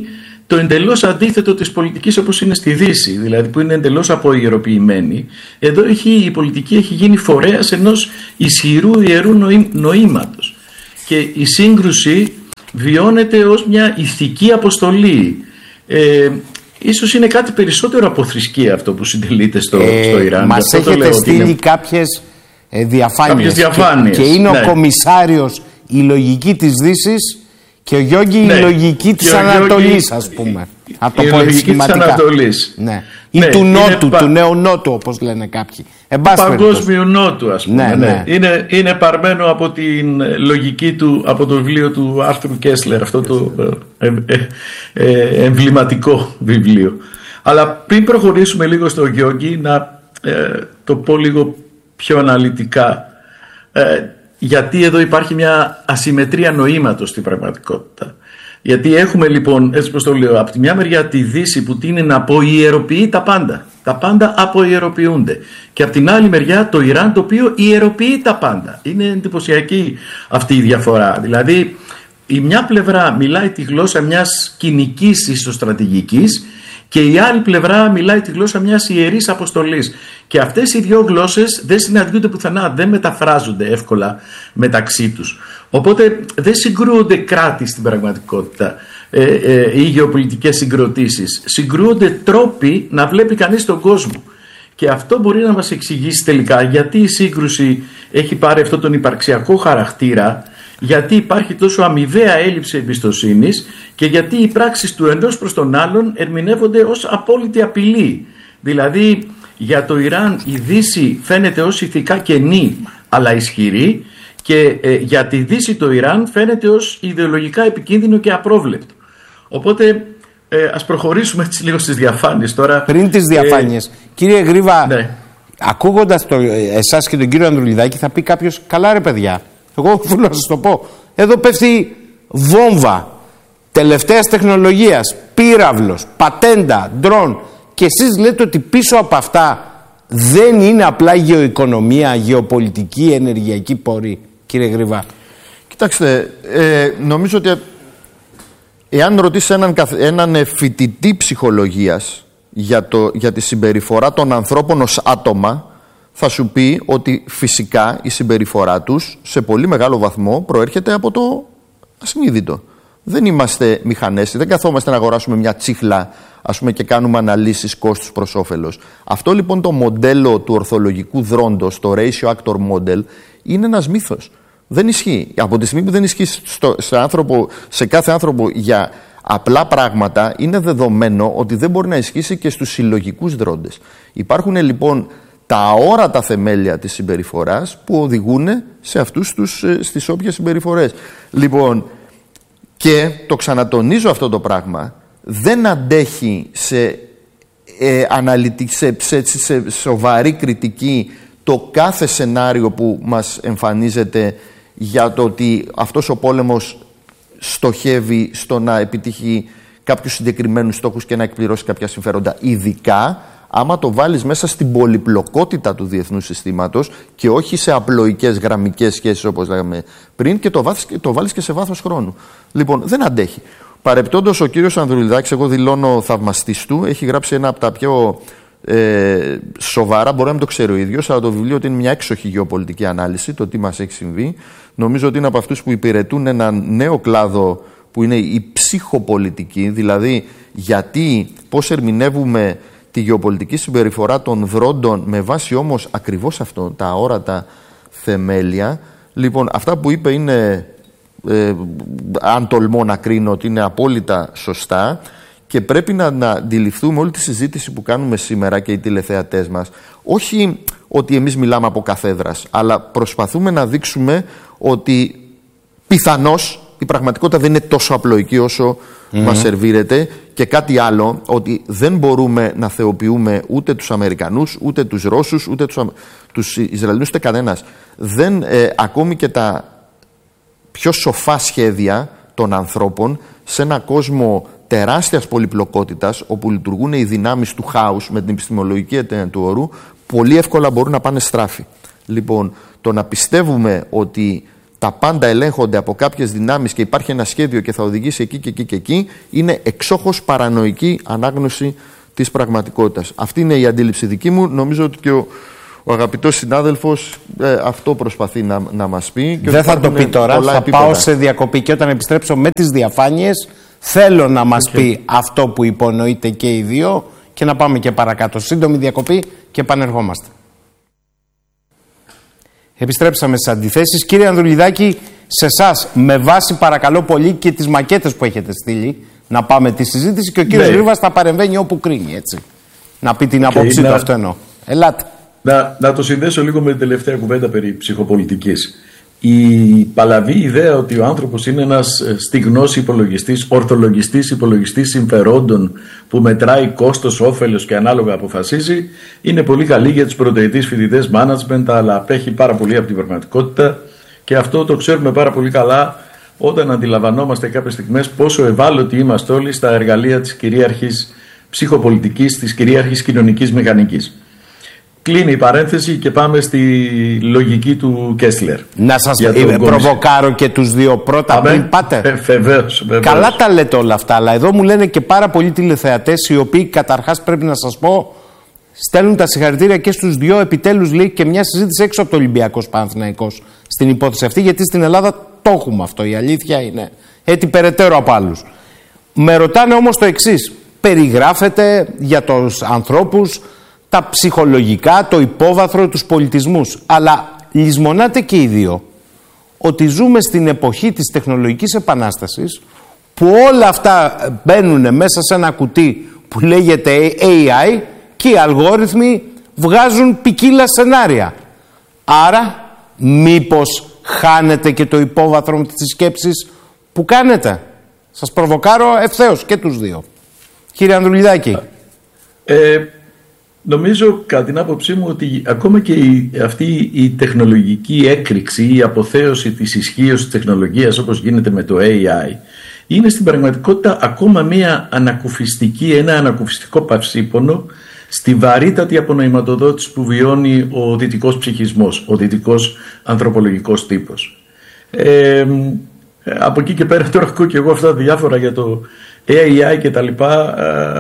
το εντελώς αντίθετο της πολιτικής όπως είναι στη Δύση, δηλαδή που είναι εντελώς αποϊεροποιημένη. Εδώ η πολιτική έχει γίνει φορέας ενός ισχυρού ιερού νοήματος και η σύγκρουση βιώνεται ως μια ηθική αποστολή. Ίσως είναι κάτι περισσότερο από θρησκεία αυτό που συντελείται στο Ιράν. Μας έχετε στείλει κάποιες διαφάνειες και είναι ο Κομισάριος η λογική της Δύσης και ο Γιώργη η λογική της Ανατολής, ας πούμε. Η λογική της Ανατολής. Ναι. Ή του Νότου, του νέου Νότου, όπως λένε κάποιοι. Παγκόσμιου Νότου, ας πούμε. Ναι. Είναι παρμένο από την λογική του, από το βιβλίο του Άρθρου Κέσλερ, αυτό το εμβληματικό βιβλίο. Αλλά πριν προχωρήσουμε λίγο στο Γιώργη, να το πω λίγο πιο αναλυτικά. Γιατί εδώ υπάρχει μια ασυμμετρία νοήματος στην πραγματικότητα. Γιατί έχουμε λοιπόν, έτσι πως το λέω, από τη μια μεριά τη Δύση που τείνει να αποϊεροποιεί τα πάντα. Τα πάντα αποϊεροποιούνται. Και από την άλλη μεριά το Ιράν το οποίο ιεροποιεί τα πάντα. Είναι εντυπωσιακή αυτή η διαφορά. Δηλαδή η μια πλευρά μιλάει τη γλώσσα μιας κοινικής ισοστρατηγικής και η άλλη πλευρά μιλάει τη γλώσσα μιας ιερής αποστολής. Και αυτές οι δύο γλώσσες δεν συναντιούνται πουθενά, δεν μεταφράζονται εύκολα μεταξύ τους. Οπότε δεν συγκρούονται κράτη στην πραγματικότητα ή γεωπολιτικές συγκροτήσεις. Συγκρούονται τρόποι να βλέπει κανείς τον κόσμο. Και αυτό μπορεί να μας εξηγήσει τελικά γιατί η σύγκρουση έχει πάρει αυτόν τον υπαρξιακό χαρακτήρα, γιατί υπάρχει τόσο αμοιβαία έλλειψη εμπιστοσύνης και γιατί οι πράξεις του ενός προς τον άλλον ερμηνεύονται ως απόλυτη απειλή. Δηλαδή για το Ιράν η Δύση φαίνεται ως ηθικά κενή αλλά ισχυρή και για τη Δύση το Ιράν φαίνεται ως ιδεολογικά επικίνδυνο και απρόβλεπτο. Οπότε ας προχωρήσουμε έτσι λίγο στις διαφάνειες τώρα. Πριν τις διαφάνειες, κύριε Γρίβα, ναι. Ακούγοντας εσάς και τον κύριο Ανδρουλιδάκη θα πει κάποιος, καλά ρε παιδιά, εγώ θέλω να σας το πω, εδώ πέφτει βόμβα τελευταίας τεχνολογίας, πύραυλος, πατέντα, ντρόν και εσείς λέτε ότι πίσω από αυτά δεν είναι απλά γεωοικονομία, γεωπολιτική, ενεργειακή πόρη, κύριε Γρίβα. Κοιτάξτε, νομίζω ότι εάν ρωτήσει έναν φοιτητή ψυχολογίας για τη συμπεριφορά των ανθρώπων ως άτομα, θα σου πει ότι φυσικά η συμπεριφορά τους σε πολύ μεγάλο βαθμό προέρχεται από το ασυνείδητο. Δεν είμαστε μηχανές, δεν καθόμαστε να αγοράσουμε μια τσίχλα, ας πούμε, και κάνουμε αναλύσεις κόστους προς όφελος. Αυτό λοιπόν το μοντέλο του ορθολογικού δρόντος, το ratio actor model, είναι ένας μύθος. Δεν ισχύει. Από τη στιγμή που δεν ισχύει σε κάθε άνθρωπο για απλά πράγματα, είναι δεδομένο ότι δεν μπορεί να ισχύσει και στους συλλογικούς δρόντες. Υπάρχουν λοιπόν τα αόρατα θεμέλια της συμπεριφοράς που οδηγούν σε αυτούς στις όποιες συμπεριφορές. Λοιπόν, και το ξανατονίζω αυτό το πράγμα, δεν αντέχει σε σοβαρή κριτική το κάθε σενάριο που μας εμφανίζεται για το ότι αυτός ο πόλεμος στοχεύει στο να επιτύχει κάποιους συγκεκριμένους στόχους και να εκπληρώσει κάποια συμφέροντα. Ειδικά άμα το βάλεις μέσα στην πολυπλοκότητα του διεθνούς συστήματος και όχι σε απλοϊκές γραμμικές σχέσεις όπως λέγαμε πριν και το βάλεις και σε βάθος χρόνου. Λοιπόν, δεν αντέχει. Παρεπτόντως, ο κύριος Ανδρουλιδάκης, εγώ δηλώνω θαυμαστής του, έχει γράψει ένα από τα πιο σοβαρά, μπορεί να μην το ξέρει ο ίδιος, αλλά το βιβλίο ότι είναι μια έξοχη γεωπολιτική ανάλυση, το τι μας έχει συμβεί. Νομίζω ότι είναι από αυτούς που υπηρετούν έναν νέο κλάδο που είναι η ψυχοπολιτική, δηλαδή πώς ερμηνεύουμε τη γεωπολιτική συμπεριφορά των δρόντων με βάση όμως ακριβώς αυτό, τα αόρατα θεμέλια. Λοιπόν, αυτά που είπε είναι, αν τολμώ να κρίνω, ότι είναι απόλυτα σωστά και πρέπει να αντιληφθούμε όλη τη συζήτηση που κάνουμε σήμερα και οι τηλεθεατές μας, όχι ότι εμείς μιλάμε από καθέδρας, αλλά προσπαθούμε να δείξουμε ότι πιθανώς η πραγματικότητα δεν είναι τόσο απλοϊκή όσο μας σερβίρεται, και κάτι άλλο, ότι δεν μπορούμε να θεοποιούμε ούτε τους Αμερικανούς, ούτε τους Ρώσους, ούτε τους Ισραηλινούς, ούτε κανένας. Ακόμη και τα πιο σοφά σχέδια των ανθρώπων σε ένα κόσμο τεράστιας πολυπλοκότητας, όπου λειτουργούν οι δυνάμεις του χάους με την επιστημολογική έννοια του όρου, πολύ εύκολα μπορούν να πάνε στράφη. Λοιπόν, το να πιστεύουμε ότι τα πάντα ελέγχονται από κάποιες δυνάμεις και υπάρχει ένα σχέδιο και θα οδηγήσει εκεί και εκεί και εκεί, είναι εξόχως παρανοϊκή ανάγνωση της πραγματικότητας. Αυτή είναι η αντίληψη δική μου. Νομίζω ότι και ο αγαπητός συνάδελφος αυτό προσπαθεί να μας πει. Και δεν θα το πει τώρα, θα πάω σε διακοπή και όταν επιστρέψω με τις διαφάνειες θέλω να μας πει αυτό που υπονοείτε και οι δύο και να πάμε και παρακάτω. Σύντομη διακοπή και επανερχόμαστε. Επιστρέψαμε στις αντιθέσεις. Κύριε Ανδρουλιδάκη, σε εσάς, με βάση παρακαλώ πολύ και τις μακέτες που έχετε στείλει, να πάμε τη συζήτηση και ο κύριος Γρήβας θα παρεμβαίνει όπου κρίνει, έτσι. Να πει την άποψή του, αυτό εννοώ. Ελάτε. Να το συνδέσω λίγο με την τελευταία κουβέντα περί ψυχοπολιτικής. Η παλαβή ιδέα ότι ο άνθρωπος είναι ένας στιγνός υπολογιστής, ορθολογιστής υπολογιστής συμφερόντων που μετράει κόστος, όφελος και ανάλογα αποφασίζει, είναι πολύ καλή για τους πρωτοετής φοιτητές management, αλλά απέχει πάρα πολύ από την πραγματικότητα και αυτό το ξέρουμε πάρα πολύ καλά όταν αντιλαμβανόμαστε κάποιες στιγμές πόσο ευάλωτοι είμαστε όλοι στα εργαλεία της κυρίαρχης ψυχοπολιτικής, της κυρίαρχης κοινωνικής μηχανικής. Κλείνει η παρένθεση και πάμε στη λογική του Κέσλερ. Να σας προβοκάρω και τους δύο πρώτα πριν πάτε. Βεβαίως. Καλά τα λέτε όλα αυτά, αλλά εδώ μου λένε και πάρα πολλοί τηλεθεατές οι οποίοι καταρχάς πρέπει να σας πω στέλνουν τα συγχαρητήρια και στους δυο. Επιτέλους λέει και μια συζήτηση έξω από το Ολυμπιακός Παναθηναϊκός στην υπόθεση αυτή, γιατί στην Ελλάδα το έχουμε αυτό, η αλήθεια είναι. Έτσι περαιτέρω από άλλους. Με ρωτάνε όμως το εξής. Περιγράφεται για τους ανθρώπους τα ψυχολογικά, το υπόβαθρο, τους πολιτισμούς. Αλλά λησμονάτε και οι δύο ότι ζούμε στην εποχή της τεχνολογικής επανάστασης που όλα αυτά μπαίνουν μέσα σε ένα κουτί που λέγεται AI και οι αλγόριθμοι βγάζουν ποικίλα σενάρια. Άρα μήπως χάνετε και το υπόβαθρο της σκέψης που κάνετε? Σας προβοκάρω ευθέως και τους δύο. Κύριε Ανδρουλιδάκη. Νομίζω κατά την άποψή μου ότι ακόμα και αυτή η τεχνολογική έκρηξη, η αποθέωση της ισχύως της τεχνολογίας όπως γίνεται με το AI, είναι στην πραγματικότητα ακόμα ένα ανακουφιστικό παυσίπονο στη βαρύτατη απονοηματοδότηση που βιώνει ο δυτικός ψυχισμός, ο δυτικός ανθρωπολογικός τύπος. Από εκεί και πέρα τώρα ακούω και εγώ αυτά τα διάφορα για το AI και τα λοιπά.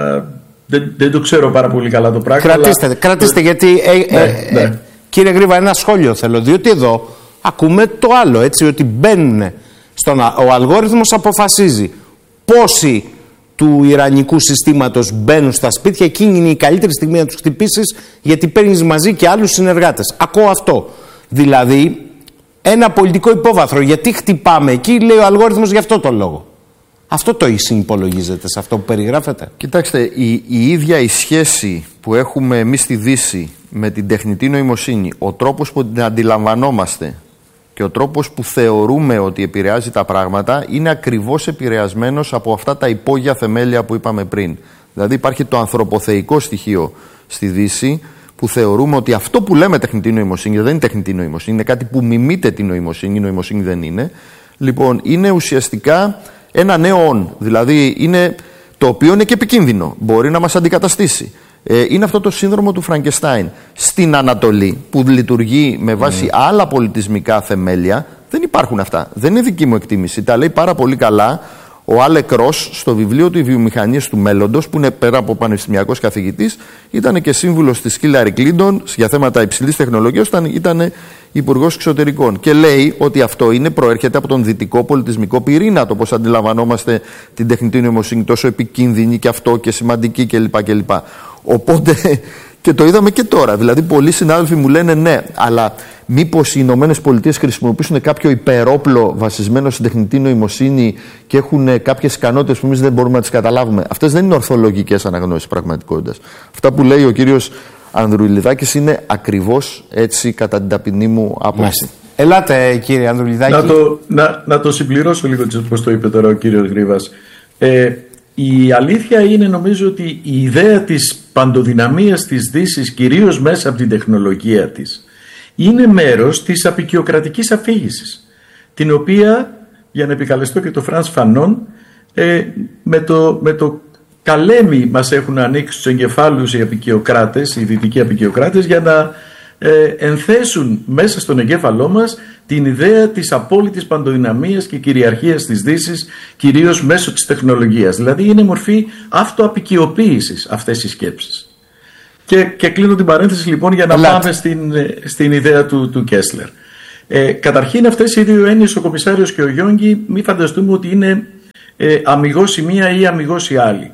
Δεν το ξέρω πάρα πολύ καλά το πράγμα. Κρατήστε γιατί κύριε Γρήβα, ένα σχόλιο θέλω, διότι εδώ ακούμε το άλλο, έτσι, ότι μπαίνουν ο αλγόριθμος αποφασίζει πόσοι του ιρανικού συστήματος μπαίνουν στα σπίτια, εκείνη είναι η καλύτερη στιγμή να τους χτυπήσεις γιατί παίρνεις μαζί και άλλους συνεργάτες. Ακούω αυτό. Δηλαδή ένα πολιτικό υπόβαθρο, γιατί χτυπάμε εκεί, λέει ο αλγόριθμος, γι' αυτό το λόγο. Αυτό το συνυπολογίζετε σε αυτό που περιγράφετε? Κοιτάξτε, η ίδια η σχέση που έχουμε εμείς στη Δύση με την τεχνητή νοημοσύνη, ο τρόπος που την αντιλαμβανόμαστε και ο τρόπος που θεωρούμε ότι επηρεάζει τα πράγματα είναι ακριβώς επηρεασμένος από αυτά τα υπόγεια θεμέλια που είπαμε πριν. Δηλαδή υπάρχει το ανθρωποθεϊκό στοιχείο στη Δύση που θεωρούμε ότι αυτό που λέμε τεχνητή νοημοσύνη δεν είναι τεχνητή νοημοσύνη, είναι κάτι που μιμείται την νοημοσύνη, η νοημοσύνη δεν είναι. Λοιπόν, είναι ουσιαστικά ένα νέο όν, δηλαδή είναι το οποίο είναι και επικίνδυνο, μπορεί να μας αντικαταστήσει. Είναι αυτό το σύνδρομο του Φραγκεστάιν. Στην Ανατολή που λειτουργεί με βάση άλλα πολιτισμικά θεμέλια δεν υπάρχουν αυτά. Δεν είναι δική μου εκτίμηση. Τα λέει πάρα πολύ καλά ο Άλεκ Ρος στο βιβλίο του «Οι βιομηχανίες του μέλλοντος», που είναι πέρα από πανεπιστημιακός καθηγητής, ήταν και σύμβουλος της Χίλαρη Κλίντον για θέματα υψηλής τεχνολογίας, ήταν υπουργός εξωτερικών. Και λέει ότι αυτό προέρχεται από τον δυτικό πολιτισμικό πυρήνα, το πώς αντιλαμβανόμαστε την τεχνητή νοημοσύνη, τόσο επικίνδυνη και αυτό και σημαντική κλπ. Οπότε και το είδαμε και τώρα. Δηλαδή, πολλοί συνάδελφοι μου λένε ναι, αλλά μήπως οι ΗΠΑ χρησιμοποιήσουν κάποιο υπερόπλο βασισμένο στην τεχνητή νοημοσύνη και έχουν κάποιες ικανότητες που εμείς δεν μπορούμε να τις καταλάβουμε? Αυτές δεν είναι ορθολογικές αναγνώσεις πραγματικότητας. Αυτά που λέει ο κύριος Ανδρουλιδάκης είναι ακριβώς έτσι, κατά την ταπεινή μου άποψη. Ελάτε, κύριε Ανδρουλιδάκη. Να το συμπληρώσω λίγο όπως το είπε τώρα ο κύριος Γρήβας. Η αλήθεια είναι, νομίζω, ότι η ιδέα της παντοδυναμίας της Δύσης, κυρίως μέσα από την τεχνολογία της, είναι μέρος της απικιοκρατικής αφήγησης, την οποία, για να επικαλεστώ και το Φρανς Φανόν, με το καλέμι μας έχουν ανοίξει τους εγκεφάλους οι απικιοκράτες, οι δυτικοί απικιοκράτες, για να ενθέσουν μέσα στον εγκέφαλό μας την ιδέα της απόλυτης παντοδυναμίας και κυριαρχίας της Δύσης, κυρίως μέσω της τεχνολογίας. Δηλαδή είναι μορφή αυτοαπικιοποίησης αυτές οι σκέψεις. Και κλείνω την παρένθεση λοιπόν για να πάμε στην ιδέα του Κέσλερ. Καταρχήν αυτές οι δύο έννοιες, ο Κομισάριος και ο Γιόγκη, μην φανταστούμε ότι είναι αμιγώς η μία ή αμιγώς η άλλη.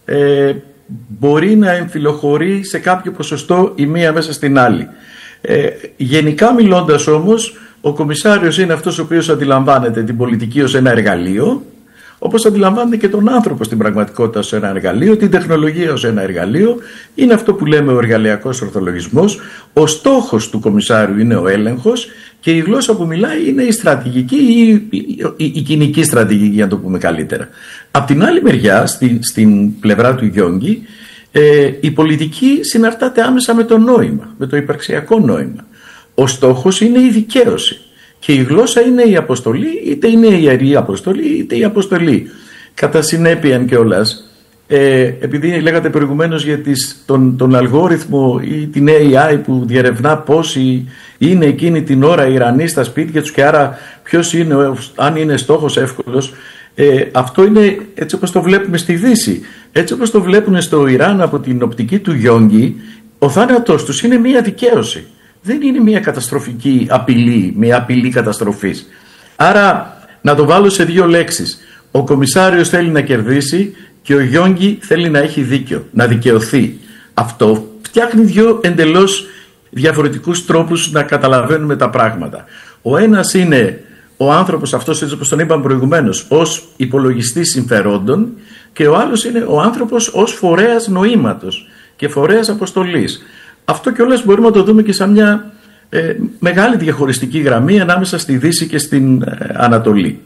Μπορεί να εμφυλοχωρεί σε κάποιο ποσοστό η μία μέσα στην άλλη. Γενικά μιλώντας όμως, ο Κομισάριος είναι αυτός ο οποίος αντιλαμβάνεται την πολιτική ως ένα εργαλείο, όπως αντιλαμβάνεται και τον άνθρωπο στην πραγματικότητα ως ένα εργαλείο, την τεχνολογία ως ένα εργαλείο. Είναι αυτό που λέμε ο εργαλειακός ορθολογισμός. Ο στόχος του Κομισάριου είναι ο έλεγχος και η γλώσσα που μιλάει είναι η στρατηγική ή η κοινική στρατηγική, για να το πούμε καλύτερα. Απ' την άλλη μεριά, στην πλευρά του Γιόγκη, η πολιτική συναρτάται άμεσα με το νόημα, με το υπαρξιακό νόημα. Ο στόχος είναι η δικαίωση. Και η γλώσσα είναι η αποστολή, είτε είναι η ιερή αποστολή, είτε η αποστολή. Κατά συνέπεια κιόλας, επειδή λέγατε προηγουμένως για τον αλγόριθμο ή την AI που διερευνά πόσοι είναι εκείνη την ώρα Ιρανοί στα σπίτια τους και άρα ποιος είναι, αν είναι στόχος εύκολος, αυτό είναι έτσι όπως το βλέπουμε στη Δύση. Έτσι όπως το βλέπουν στο Ιράν από την οπτική του Γιόγκη, ο θάνατος τους είναι μία δικαίωση. Δεν είναι μια καταστροφική απειλή, μια απειλή καταστροφής. Άρα, να το βάλω σε δύο λέξεις. Ο Κομισάριος θέλει να κερδίσει και ο Γιόγκη θέλει να έχει δίκιο, να δικαιωθεί. Αυτό φτιάχνει δύο εντελώς διαφορετικούς τρόπους να καταλαβαίνουμε τα πράγματα. Ο ένας είναι ο άνθρωπος αυτός, έτσι όπως τον είπαμε προηγουμένως, ως υπολογιστής συμφερόντων, και ο άλλος είναι ο άνθρωπος ως φορέας νοήματος και φορέας αποστολής. Αυτό κιόλας μπορούμε να το δούμε και σαν μια μεγάλη διαχωριστική γραμμή ανάμεσα στη Δύση και στην Ανατολή.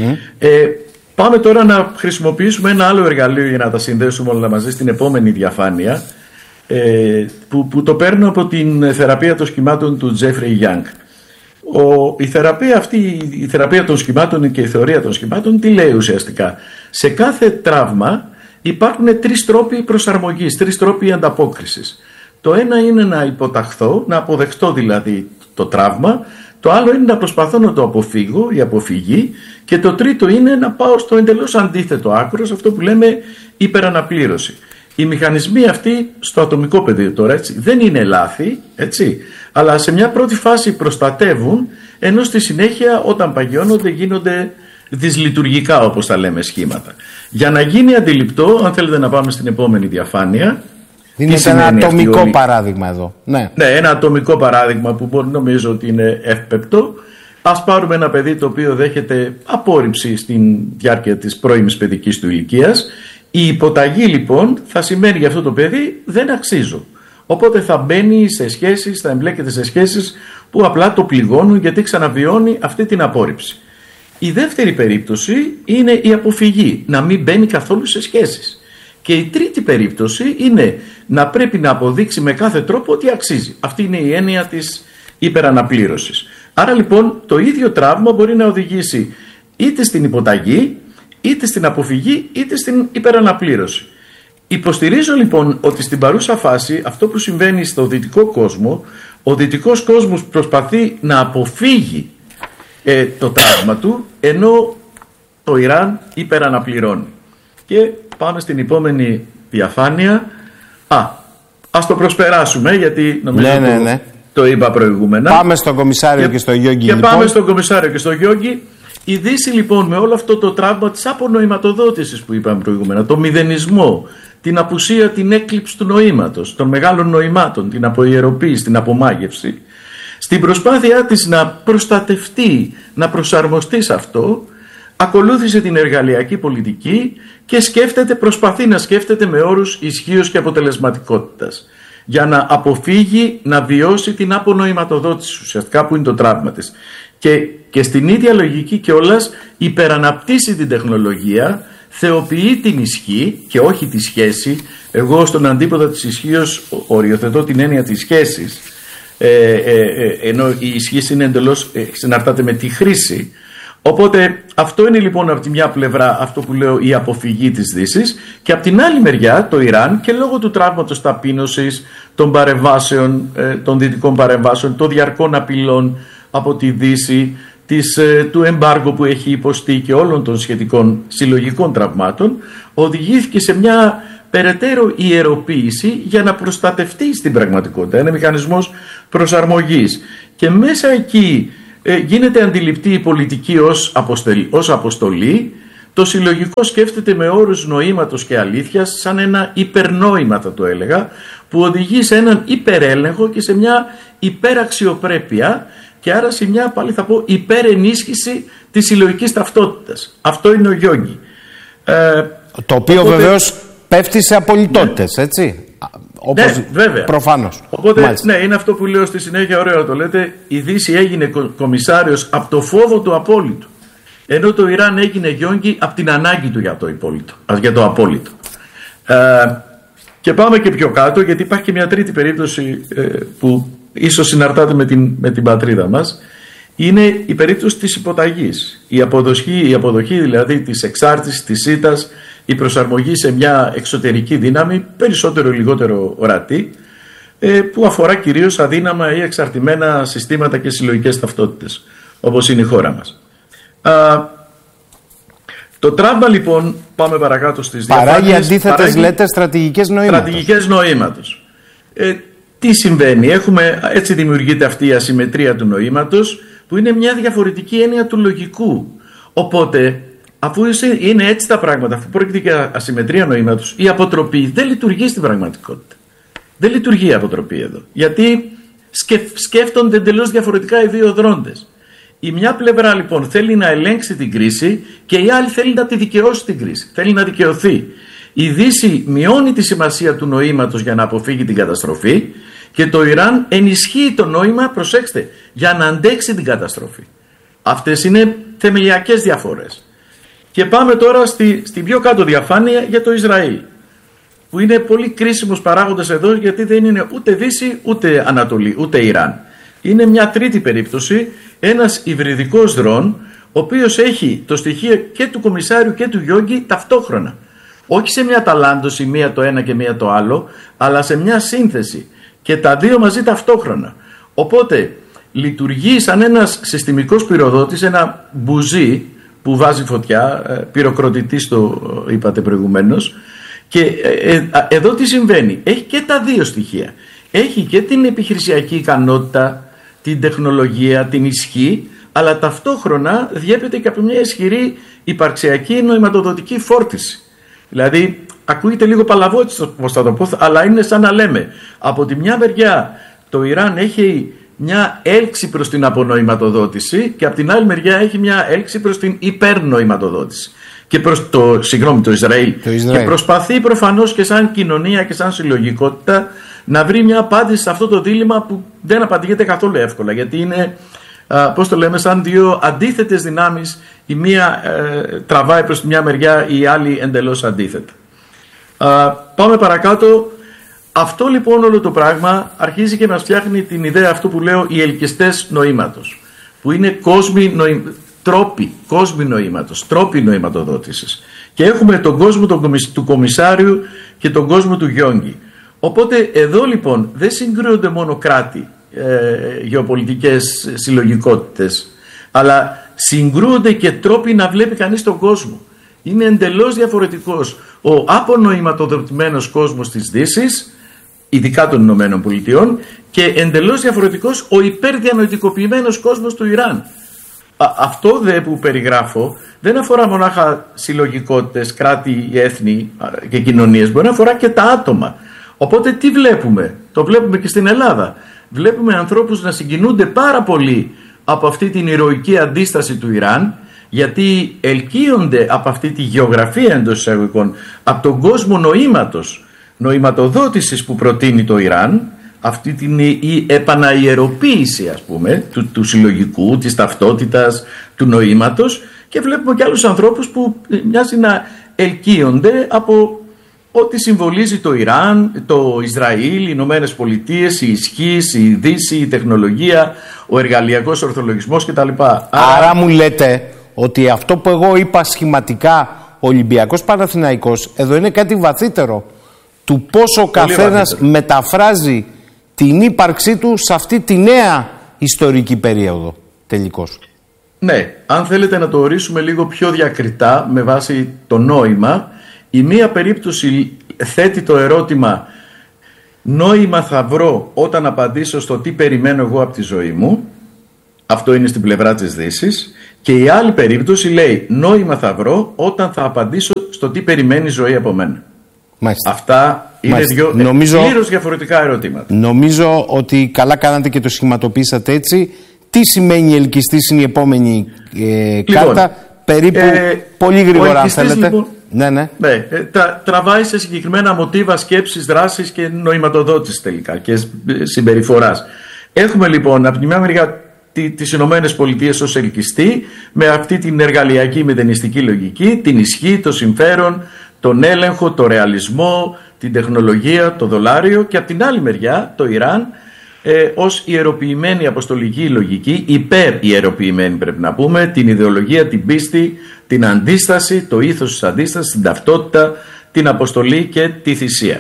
Πάμε τώρα να χρησιμοποιήσουμε ένα άλλο εργαλείο για να τα συνδέσουμε όλα μαζί στην επόμενη διαφάνεια, που το παίρνω από την θεραπεία των σχημάτων του Τζέφρι Γιάνγκ. Η θεραπεία αυτή, η θεραπεία των σχημάτων και η θεωρία των σχημάτων, τι λέει ουσιαστικά? Σε κάθε τραύμα υπάρχουν τρεις τρόποι προσαρμογής, τρεις τρόποι ανταπόκρισης. Το ένα είναι να υποταχθώ, να αποδεχτώ δηλαδή το τραύμα. Το άλλο είναι να προσπαθώ να το αποφύγω, η αποφυγή. Και το τρίτο είναι να πάω στο εντελώς αντίθετο άκρο, αυτό που λέμε υπεραναπλήρωση. Οι μηχανισμοί αυτοί στο ατομικό πεδίο τώρα, έτσι, δεν είναι λάθη, έτσι, αλλά σε μια πρώτη φάση προστατεύουν, ενώ στη συνέχεια όταν παγιώνονται γίνονται δυσλειτουργικά, όπως τα λέμε, σχήματα. Για να γίνει αντιληπτό, αν θέλετε να πάμε στην επόμενη διαφάνεια. Δίνεται ένα ατομικό παράδειγμα εδώ. Ναι, ένα ατομικό παράδειγμα που νομίζω ότι είναι εύπεπτο. Ας πάρουμε ένα παιδί το οποίο δέχεται απόρριψη στην διάρκεια της πρώιμης παιδικής του ηλικίας. Η υποταγή λοιπόν θα σημαίνει για αυτό το παιδί δεν αξίζω. Οπότε θα μπαίνει σε σχέσεις, θα εμπλέκεται σε σχέσεις που απλά το πληγώνουν γιατί ξαναβιώνει αυτή την απόρριψη. Η δεύτερη περίπτωση είναι η αποφυγή, να μην μπαίνει καθόλου σε σχέσεις. Και η τρίτη περίπτωση είναι να πρέπει να αποδείξει με κάθε τρόπο ότι αξίζει. Αυτή είναι η έννοια της υπεραναπλήρωσης. Άρα λοιπόν το ίδιο τραύμα μπορεί να οδηγήσει είτε στην υποταγή, είτε στην αποφυγή, είτε στην υπεραναπλήρωση. Υποστηρίζω λοιπόν ότι στην παρούσα φάση αυτό που συμβαίνει στο δυτικό κόσμο, ο δυτικός κόσμος προσπαθεί να αποφύγει το τραύμα του, ενώ το Ιράν υπεραναπληρώνει. Και πάμε στην επόμενη διαφάνεια. Ας το προσπεράσουμε γιατί νομίζω το είπα προηγούμενα. Πάμε στον Κομισάριο και στο Γιόγκη. Και πάμε στον Κομισάριο και στο Γιόγκη. Η Δύση λοιπόν με όλο αυτό το τραύμα της απονοηματοδότησης που είπαμε προηγούμενα, το μηδενισμό, την απουσία, την έκλειψη του νοήματος, των μεγάλων νοημάτων, την αποϊεροποίηση, την απομάγευση, στην προσπάθειά της να προστατευτεί, να προσαρμοστεί σε αυτό, ακολούθησε την εργαλειακή πολιτική και προσπαθεί να σκέφτεται με όρους ισχύως και αποτελεσματικότητας για να αποφύγει να βιώσει την απονοηματοδότηση ουσιαστικά που είναι το τραύμα της. Και στην ίδια λογική κιόλας υπεραναπτύσσει την τεχνολογία, θεοποιεί την ισχύ και όχι τη σχέση. Εγώ στον αντίποδα της ισχύως οριοθετώ την έννοια της σχέσης, ενώ η ισχύ είναι εντελώς συναρτάται με τη χρήση. Οπότε αυτό είναι λοιπόν από τη μια πλευρά αυτό που λέω η αποφυγή της Δύσης, και από την άλλη μεριά το Ιράν, και λόγω του τραύματος ταπείνωσης, των παρεμβάσεων, των δυτικών παρεμβάσεων, των διαρκών απειλών από τη Δύση, του εμπάργου που έχει υποστεί και όλων των σχετικών συλλογικών τραυμάτων, οδηγήθηκε σε μια περαιτέρω ιεροποίηση για να προστατευτεί στην πραγματικότητα. Είναι μηχανισμός προσαρμογής, και μέσα εκεί γίνεται αντιληπτή η πολιτική ως αποστολή. Το συλλογικό σκέφτεται με όρους νοήματος και αλήθειας, σαν ένα υπερνόημα θα το έλεγα, που οδηγεί σε έναν υπερέλεγχο και σε μια υπεραξιοπρέπεια, και άρα σε μια, πάλι θα πω, υπερενίσχυση της συλλογικής ταυτότητας. Αυτό είναι ο Γιόγκι. Το οποίο οπότε, βεβαίως πέφτει σε απολυτότητες, έτσι. Όπως, ναι, βέβαια. Προφανώς. Οπότε, ναι, είναι αυτό που λέω στη συνέχεια, ωραίο το λέτε, η Δύση έγινε κομισάριος από το φόβο του απόλυτου, ενώ το Ιράν έγινε Γιόγκι από την ανάγκη του για το απόλυτο. Και πάμε και πιο κάτω, γιατί υπάρχει και μια τρίτη περίπτωση που ίσως συναρτάται με την πατρίδα μας. Είναι η περίπτωση της υποταγής, η αποδοχή δηλαδή της εξάρτησης, της ήττας, η προσαρμογή σε μια εξωτερική δύναμη, περισσότερο ή λιγότερο ορατή, που αφορά κυρίως αδύναμα ή εξαρτημένα συστήματα και συλλογικές ταυτότητες, όπως είναι η χώρα μας. Το τραύμα λοιπόν, πάμε παρακάτω στις διαφάνειες. Παράγει αντίθετες, λέτε, στρατηγικές νοήματος. Στρατηγικές νοήματος. Τι συμβαίνει? Έτσι δημιουργείται αυτή η ασυμμετρία του νοήματος, που είναι μια διαφορετική έννοια του λογικού. Οπότε, αφού είναι έτσι τα πράγματα, αφού πρόκειται για ασυμμετρία νοήματος, η αποτροπή δεν λειτουργεί στην πραγματικότητα. Δεν λειτουργεί η αποτροπή εδώ. Γιατί σκέφτονται εντελώς διαφορετικά οι δύο δρόντες. Η μια πλευρά λοιπόν θέλει να ελέγξει την κρίση, και η άλλη θέλει να τη δικαιώσει την κρίση. Θέλει να δικαιωθεί. Η Δύση μειώνει τη σημασία του νοήματος για να αποφύγει την καταστροφή, και το Ιράν ενισχύει το νόημα, προσέξτε, για να αντέξει την καταστροφή. Αυτές είναι θεμελιακές διαφορές. Και πάμε τώρα στην πιο κάτω διαφάνεια για το Ισραήλ, που είναι πολύ κρίσιμος παράγοντας εδώ, γιατί δεν είναι ούτε Δύση, ούτε Ανατολή, ούτε Ιράν. Είναι μια τρίτη περίπτωση, ένας υβριδικός δρόν, ο οποίος έχει το στοιχείο και του κομισάριου και του Γιόγκι ταυτόχρονα. Όχι σε μια ταλάντωση, μία το ένα και μία το άλλο, αλλά σε μια σύνθεση, και τα δύο μαζί ταυτόχρονα. Οπότε λειτουργεί σαν ένας συστημικός πυροδότης, ένα μπουζί που βάζει φωτιά, πυροκροτητής το είπατε προηγουμένως. Και εδώ τι συμβαίνει? Έχει και τα δύο στοιχεία. Έχει και την επιχειρησιακή ικανότητα, την τεχνολογία, την ισχύ, αλλά ταυτόχρονα διέπεται και από μια ισχυρή υπαρξιακή νοηματοδοτική φόρτιση. Δηλαδή, ακούγεται λίγο παλαβό, πώς θα το πω, αλλά είναι σαν να λέμε, από τη μια μεριά το Ιράν έχει μια έλξη προς την απονοηματοδότηση, και από την άλλη μεριά έχει μια έλξη προς την υπερνοηματοδότηση. Και προς το Ισραήλ. Και προσπαθεί προφανώς και σαν κοινωνία και σαν συλλογικότητα να βρει μια απάντηση σε αυτό το δίλημμα, που δεν απαντιέται καθόλου εύκολα, γιατί είναι, πώς το λέμε, σαν δύο αντίθετες δυνάμεις. Η μία τραβάει προς τη μια μεριά, η άλλη εντελώς αντίθετα. Πάμε παρακάτω. Αυτό λοιπόν όλο το πράγμα αρχίζει και μας φτιάχνει την ιδέα αυτού που λέω οι ελκυστές νοήματος, που είναι κόσμοι νοήματος, τρόποι νοηματοδότησης. Και έχουμε τον κόσμο του κομισάριου και τον κόσμο του Γιόγκι. Οπότε εδώ λοιπόν δεν συγκρούονται μόνο κράτη, γεωπολιτικές συλλογικότητες, αλλά συγκρούονται και τρόποι να βλέπει κανείς τον κόσμο. Είναι εντελώς διαφορετικός ο απονοηματοδοτημένος κόσμος της Δύσης, ειδικά των Ηνωμένων Πολιτειών, και εντελώς διαφορετικός ο υπερδιανοητικοποιημένος κόσμος του Ιράν. Αυτό δε που περιγράφω δεν αφορά μονάχα συλλογικότητες, κράτη, έθνη και κοινωνίες, μπορεί να αφορά και τα άτομα. Οπότε τι βλέπουμε? Το βλέπουμε και στην Ελλάδα. Βλέπουμε ανθρώπους να συγκινούνται πάρα πολύ από αυτή την ηρωική αντίσταση του Ιράν, γιατί ελκύονται από αυτή τη γεωγραφία εντός εισαγωγικών, από τον κόσμο νοηματοδότησης που προτείνει το Ιράν, αυτή την επαναϊεροποίηση, ας πούμε, του συλλογικού, της ταυτότητας, του νοήματος, και βλέπουμε και άλλους ανθρώπους που μοιάζει να ελκύονται από ό,τι συμβολίζει το Ιράν, το Ισραήλ, οι Ηνωμένες Πολιτείες, η ισχύς, η Δύση, η τεχνολογία, ο εργαλειακός ορθολογισμός κτλ. Άρα μου λέτε ότι αυτό που εγώ είπα σχηματικά Ολυμπιακός Παναθηναϊκός, εδώ είναι κάτι βαθύτερο του πώς ο καθένας μεταφράζει την ύπαρξή του σε αυτή τη νέα ιστορική περίοδο τελικώς. Ναι, αν θέλετε να το ορίσουμε λίγο πιο διακριτά με βάση το νόημα, η μία περίπτωση θέτει το ερώτημα νόημα θα βρω όταν απαντήσω στο τι περιμένω εγώ από τη ζωή μου, αυτό είναι στην πλευρά της Δύσης, και η άλλη περίπτωση λέει νόημα θα βρω όταν θα απαντήσω στο τι περιμένει η ζωή από μένα. Μάλιστα. Αυτά είναι δύο πλήρως διαφορετικά ερωτήματα. Νομίζω ότι καλά κάνατε και το σχηματοποίησατε έτσι. Τι σημαίνει ελκυστής είναι η επόμενη κάρτα, περίπου πολύ γρήγορα αν θέλετε. Λοιπόν, ναι, τραβάει σε συγκεκριμένα μοτίβα σκέψης, δράσης και νοηματοδότησης τελικά και συμπεριφοράς. Έχουμε λοιπόν από τη μια μεριά τις Ηνωμένες Πολιτείες ως ελκυστή, με αυτή την εργαλειακή μηδενιστική λογική, την ισχύ, το συμφέρον, τον έλεγχο, το ρεαλισμό, την τεχνολογία, το δολάριο, και από την άλλη μεριά το Ιράν ως ιεροποιημένη αποστολική λογική, υπερ-ιεροποιημένη πρέπει να πούμε, την ιδεολογία, την πίστη, την αντίσταση, το ήθος της αντίστασης, την ταυτότητα, την αποστολή και τη θυσία.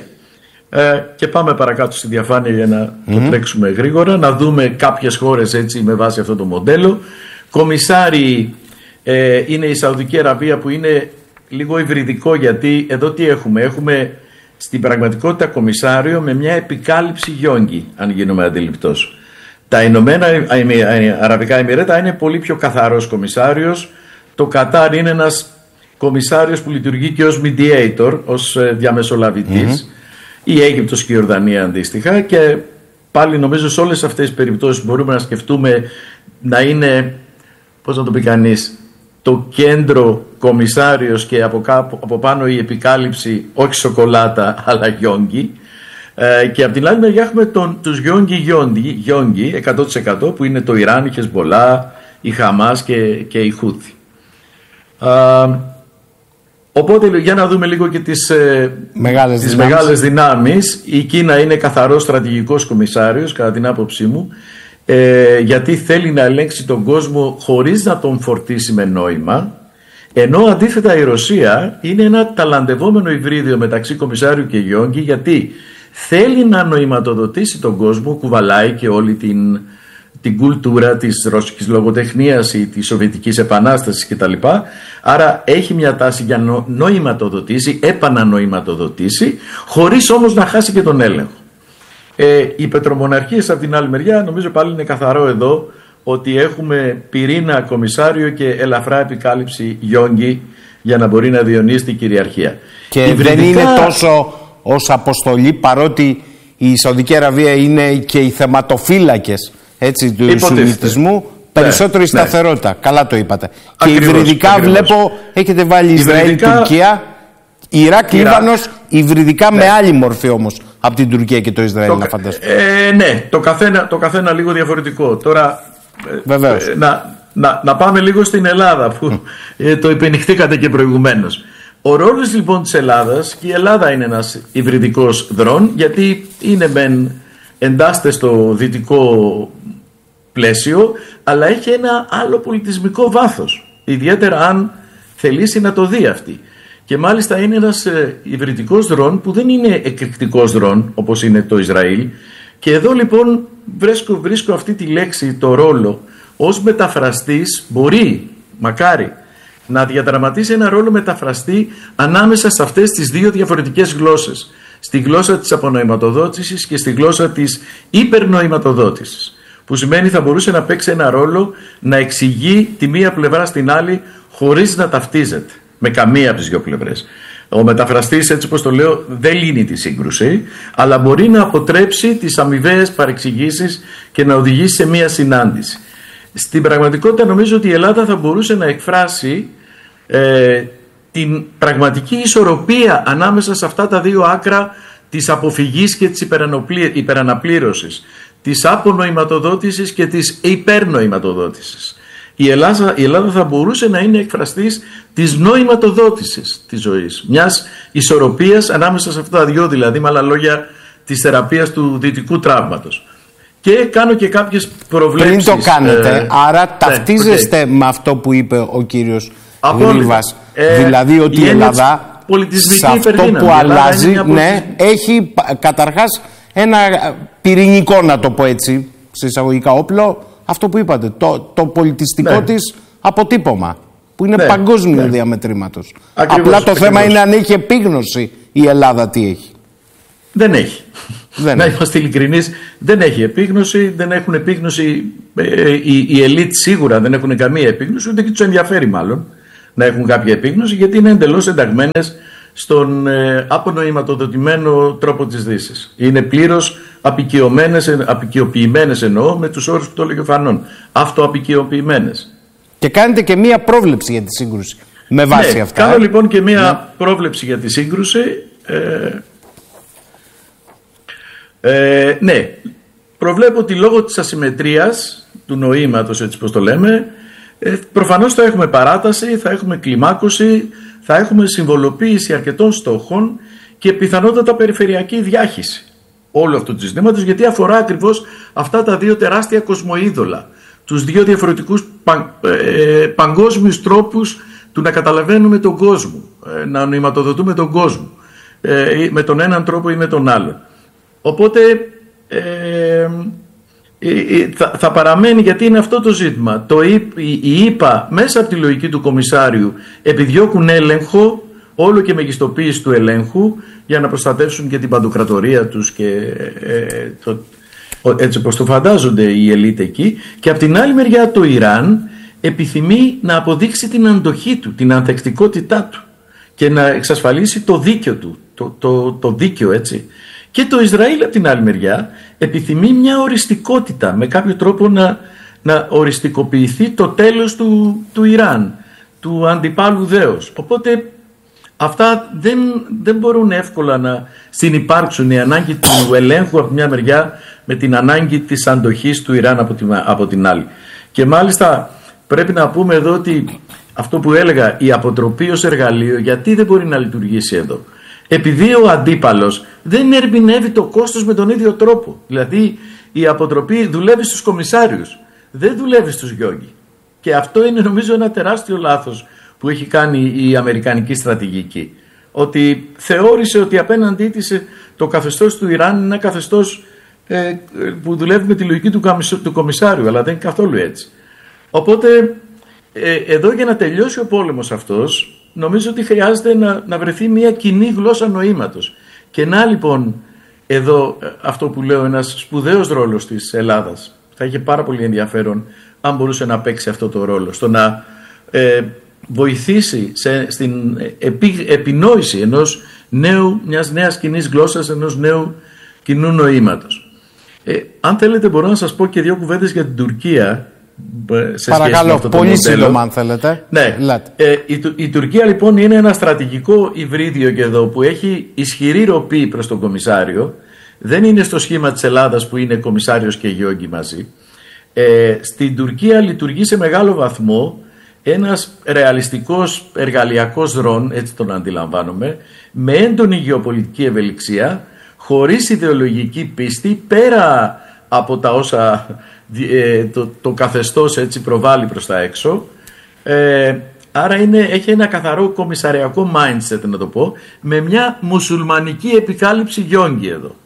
Και πάμε παρακάτω στη διαφάνεια για να το τρέξουμε γρήγορα, να δούμε κάποιες χώρες έτσι με βάση αυτό το μοντέλο. Κομισάρι είναι η Σαουδική Αραβία, που είναι λίγο υβριδικό, γιατί εδώ τι έχουμε? Έχουμε στην πραγματικότητα κομισάριο με μια επικάλυψη γιόγκι, αν γίνομαι αντιληπτός. Τα Ηνωμένα Αραβικά Εμιρέτα είναι πολύ πιο καθαρός κομισάριος. Το Κατάρ είναι ένας κομισάριος που λειτουργεί και ως mediator, ως διαμεσολαβητής. Η Αίγυπτος και η Ιορδανία αντίστοιχα, και πάλι νομίζω σε όλες αυτές τις περιπτώσεις μπορούμε να σκεφτούμε να είναι, πώς να το πει κανείς, το κέντρο κομισάριος και από πάνω η επικάλυψη, όχι σοκολάτα αλλά γιόγκι, και από την άλλη μεριά έχουμε τους γιόγκι 100% που είναι το Ιράν, η Χεσμπολά, η Χαμάς και η Χούθη. Οπότε για να δούμε λίγο και τις μεγάλες δυνάμεις. Η Κίνα είναι καθαρός στρατηγικός κομισάριος κατά την άποψή μου, γιατί θέλει να ελέγξει τον κόσμο χωρίς να τον φορτίσει με νόημα, ενώ αντίθετα η Ρωσία είναι ένα ταλαντευόμενο υβρίδιο μεταξύ κομισάριου και γιόγκι, γιατί θέλει να νοηματοδοτήσει τον κόσμο, κουβαλάει και όλη την κουλτούρα της ρωσικής λογοτεχνίας ή της Σοβιετικής Επανάστασης κτλ. Άρα έχει μια τάση για να νοηματοδοτήσει, επανανοηματοδοτήσει, χωρίς όμως να χάσει και τον έλεγχο. Οι πετρομοναρχίες από την άλλη μεριά, νομίζω πάλι είναι καθαρό εδώ ότι έχουμε πυρήνα κομισάριο και ελαφρά επικάλυψη γιόγκι για να μπορεί να διονύσει την κυριαρχία. Και δεν είναι τόσο ως αποστολή, παρότι η Σαουδική Αραβία είναι και οι θεματοφύλακες του σουνιτισμού, περισσότερο η σταθερότητα. Καλά το είπατε. Ακριβώς, και υβριδικά βλέπω έχετε βάλει Ισραήλ, Τουρκία, Ιράκ, Λίβανος, υβριδικά με άλλη μορφή όμως από την Τουρκία και το Ισραήλ, να φανταστώ. Ναι, το καθένα λίγο διαφορετικό. Τώρα βεβαίως. Να πάμε λίγο στην Ελλάδα, που το υπενηχθήκατε και προηγουμένως. Ο ρόλος λοιπόν της Ελλάδας, και η Ελλάδα είναι ένας υβριδικός δρόν, γιατί εντάσσεται στο δυτικό πλαίσιο, αλλά έχει ένα άλλο πολιτισμικό βάθος, ιδιαίτερα αν θελήσει να το δει αυτή. Και μάλιστα είναι ένας υβριδικός δρόν που δεν είναι εκρηκτικός δρόν όπως είναι το Ισραήλ, και εδώ λοιπόν βρίσκω αυτή τη λέξη, το ρόλο, ως μεταφραστής μπορεί, μακάρι, να διαδραματίσει ένα ρόλο μεταφραστή ανάμεσα σε αυτές τις δύο διαφορετικές γλώσσες, στη γλώσσα της απονοηματοδότησης και στη γλώσσα της υπερνοηματοδότησης, που σημαίνει θα μπορούσε να παίξει ένα ρόλο να εξηγεί τη μία πλευρά στην άλλη χωρίς να ταυτίζεται με καμία από τις δύο πλευρές. Ο μεταφραστής, έτσι όπως το λέω, δεν λύνει τη σύγκρουση, αλλά μπορεί να αποτρέψει τις αμοιβαίες παρεξηγήσεις και να οδηγήσει σε μία συνάντηση. Στην πραγματικότητα νομίζω ότι η Ελλάδα θα μπορούσε να εκφράσει την πραγματική ισορροπία ανάμεσα σε αυτά τα δύο άκρα της αποφυγής και της υπεραναπλήρωσης, της απονοηματοδότησης και της υπερνοηματοδότησης. Η Ελλάδα θα μπορούσε να είναι εκφραστής της νοηματοδότησης της ζωής, μιας ισορροπίας ανάμεσα σε αυτά τα δυο, δηλαδή με άλλα λόγια της θεραπείας του δυτικού τραύματος. Και κάνω και κάποιες προβλέψεις. Πριν το κάνετε, άρα ταυτίζεστε με αυτό που είπε ο κύριος Γρήβας. Δηλαδή ότι η Ελλάδα σε αυτό που αλλάζει, έχει καταρχάς ένα πυρηνικό, να το πω έτσι, σε εισαγωγικά όπλο, αυτό που είπατε, το πολιτιστικό της αποτύπωμα, που είναι παγκόσμιο διαμετρήματος. Απλά το θέμα είναι αν έχει επίγνωση η Ελλάδα τι έχει. Δεν έχει. Να είμαστε ειλικρινείς, δεν έχει επίγνωση, δεν έχουν επίγνωση, οι ελίτ σίγουρα δεν έχουν καμία επίγνωση, ούτε και τους ενδιαφέρει μάλλον να έχουν κάποια επίγνωση, γιατί είναι εντελώς ενταγμένες στον απονοηματοδοτημένο τρόπο της Δύσης. Είναι πλήρως απικιοποιημένες, εννοώ με τους όρους που το έλεγε ο Φανών. Αυτοαπικιοποιημένες. Και κάνετε και μία πρόβλεψη για τη σύγκρουση με βάση αυτά. Κάνω λοιπόν και μία πρόβλεψη για τη σύγκρουση. Προβλέπω ότι λόγω της ασυμμετρίας του νοήματος, έτσι πως το λέμε, προφανώς θα έχουμε παράταση, θα έχουμε κλιμάκωση, θα έχουμε συμβολοποίηση αρκετών στόχων και πιθανότατα περιφερειακή διάχυση όλου αυτού του συστήματος, γιατί αφορά ακριβώς αυτά τα δύο τεράστια κοσμοείδωλα, τους δύο διαφορετικούς παγκόσμιους τρόπους του να καταλαβαίνουμε τον κόσμο, να νοηματοδοτούμε τον κόσμο, με τον έναν τρόπο ή με τον άλλον. Οπότε θα παραμένει, γιατί είναι αυτό το ζήτημα. Οι ΗΠΑ μέσα από τη λογική του Κομισάριου επιδιώκουν έλεγχο, όλο και μεγιστοποίηση του ελέγχου, για να προστατεύσουν και την παντοκρατορία τους και έτσι όπως το φαντάζονται οι ελίτ εκεί. Και από την άλλη μεριά το Ιράν επιθυμεί να αποδείξει την αντοχή του, την ανθεκτικότητά του και να εξασφαλίσει το δίκαιο του, το δίκαιο, έτσι. Και το Ισραήλ από την άλλη μεριά επιθυμεί μια οριστικότητα, με κάποιο τρόπο να οριστικοποιηθεί το τέλος του Ιράν, του αντιπάλου δέος. Οπότε αυτά δεν μπορούν εύκολα να συνυπάρξουν, η ανάγκη του ελέγχου από μια μεριά με την ανάγκη της αντοχής του Ιράν από την άλλη. Και μάλιστα πρέπει να πούμε εδώ ότι αυτό που έλεγα, η αποτροπή ως εργαλείο, γιατί δεν μπορεί να λειτουργήσει εδώ? Επειδή ο αντίπαλος δεν ερμηνεύει το κόστος με τον ίδιο τρόπο. Δηλαδή η αποτροπή δουλεύει στους κομισάριους, δεν δουλεύει στους γιόγκι. Και αυτό είναι νομίζω ένα τεράστιο λάθος που έχει κάνει η αμερικανική στρατηγική. Ότι θεώρησε ότι απέναντί της το καθεστώς του Ιράν είναι ένα καθεστώς που δουλεύει με τη λογική του κομισάριου, αλλά δεν είναι καθόλου έτσι. Οπότε εδώ, για να τελειώσει ο πόλεμος αυτός, νομίζω ότι χρειάζεται να βρεθεί μια κοινή γλώσσα νοήματος. Και να λοιπόν εδώ αυτό που λέω, ένας σπουδαίος ρόλος της Ελλάδας. Θα είχε πάρα πολύ ενδιαφέρον αν μπορούσε να παίξει αυτό το ρόλο, στο να βοηθήσει στην επινόηση μιας νέας κοινής γλώσσας, ενός νέου κοινού νοήματος. Αν θέλετε μπορώ να σας πω και δύο κουβέντες για την Τουρκία. Παρακαλώ, πολύ σύντομα αν θέλετε. Ναι. Η Τουρκία λοιπόν είναι ένα στρατηγικό υβρίδιο και εδώ, που έχει ισχυρή ροπή προς τον Κομισάριο. Δεν είναι στο σχήμα της Ελλάδας που είναι Κομισάριος και Γιόγκι μαζί. Στην Τουρκία λειτουργεί σε μεγάλο βαθμό ένας ρεαλιστικός εργαλειακός δρόν, έτσι τον αντιλαμβάνομαι, με έντονη γεωπολιτική ευελιξία, χωρίς ιδεολογική πίστη, πέρα από τα όσα το καθεστώς έτσι προβάλλει προς τα έξω. Άρα έχει ένα καθαρό κομισαριακό mindset, να το πω, με μια μουσουλμανική επικάλυψη γιόγκι εδώ.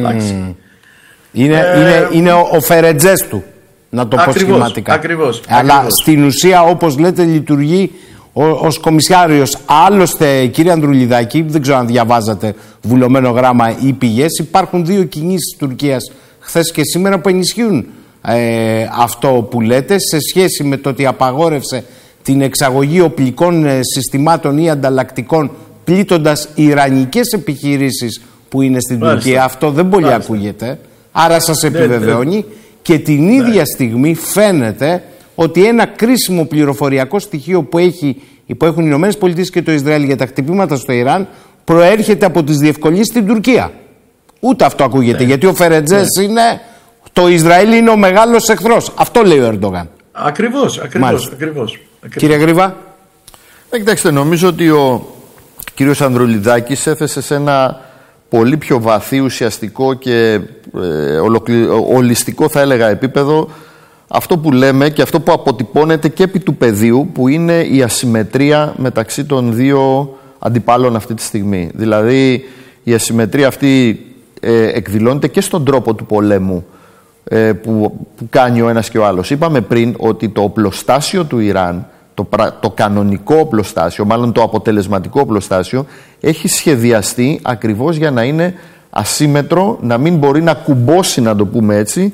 Είναι ο Φερετζές του, να το πω σχηματικά. Ακριβώς. Αλλά στην ουσία, όπως λέτε, λειτουργεί ως κομισάριος. Άλλωστε, κύριε Ανδρουλιδάκη, δεν ξέρω αν διαβάζατε βουλωμένο γράμμα ή πηγές, υπάρχουν δύο κινήσεις Τουρκίας χθες και σήμερα που ενισχύουν αυτό που λέτε, σε σχέση με το ότι απαγόρευσε την εξαγωγή οπλικών συστημάτων ή ανταλλακτικών, πλήττοντας ιρανικές επιχειρήσεις που είναι στην Τουρκία. Αυτό δεν πολύ ακούγεται, άρα σας επιβεβαιώνει. Και την ίδια στιγμή φαίνεται ότι ένα κρίσιμο πληροφοριακό στοιχείο που έχουν οι Ηνωμένες Πολιτείες και το Ισραήλ για τα χτυπήματα στο Ιράν προέρχεται από τις διευκολύνσεις στην Τουρκία. Ούτε αυτό ακούγεται, γιατί ο Φερετζές είναι... Το Ισραήλ είναι ο μεγάλος εχθρός. Αυτό λέει ο Ερντογάν. Ακριβώς. Κύριε Γρήβα. Κοιτάξτε, νομίζω ότι ο κύριος Ανδρουλιδάκης έθεσε σε ένα πολύ πιο βαθύ, ουσιαστικό και ολιστικό, θα έλεγα, επίπεδο, αυτό που λέμε και αυτό που αποτυπώνεται και επί του πεδίου, που είναι η ασυμμετρία μεταξύ των δύο αντιπάλων αυτή τη στιγμή. Δηλαδή η ασυμμετρία αυτή εκδηλώνεται και στον τρόπο του πολέμου που κάνει ο ένας και ο άλλος. Είπαμε πριν ότι το οπλοστάσιο του Ιράν, το κανονικό οπλοστάσιο, μάλλον το αποτελεσματικό οπλοστάσιο, έχει σχεδιαστεί ακριβώς για να είναι ασύμετρο, να μην μπορεί να κουμπώσει, να το πούμε έτσι,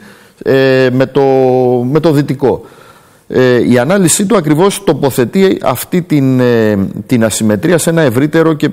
με το δυτικό. Η ανάλυση του ακριβώς τοποθετεί αυτή την ασυμμετρία σε ένα ευρύτερο και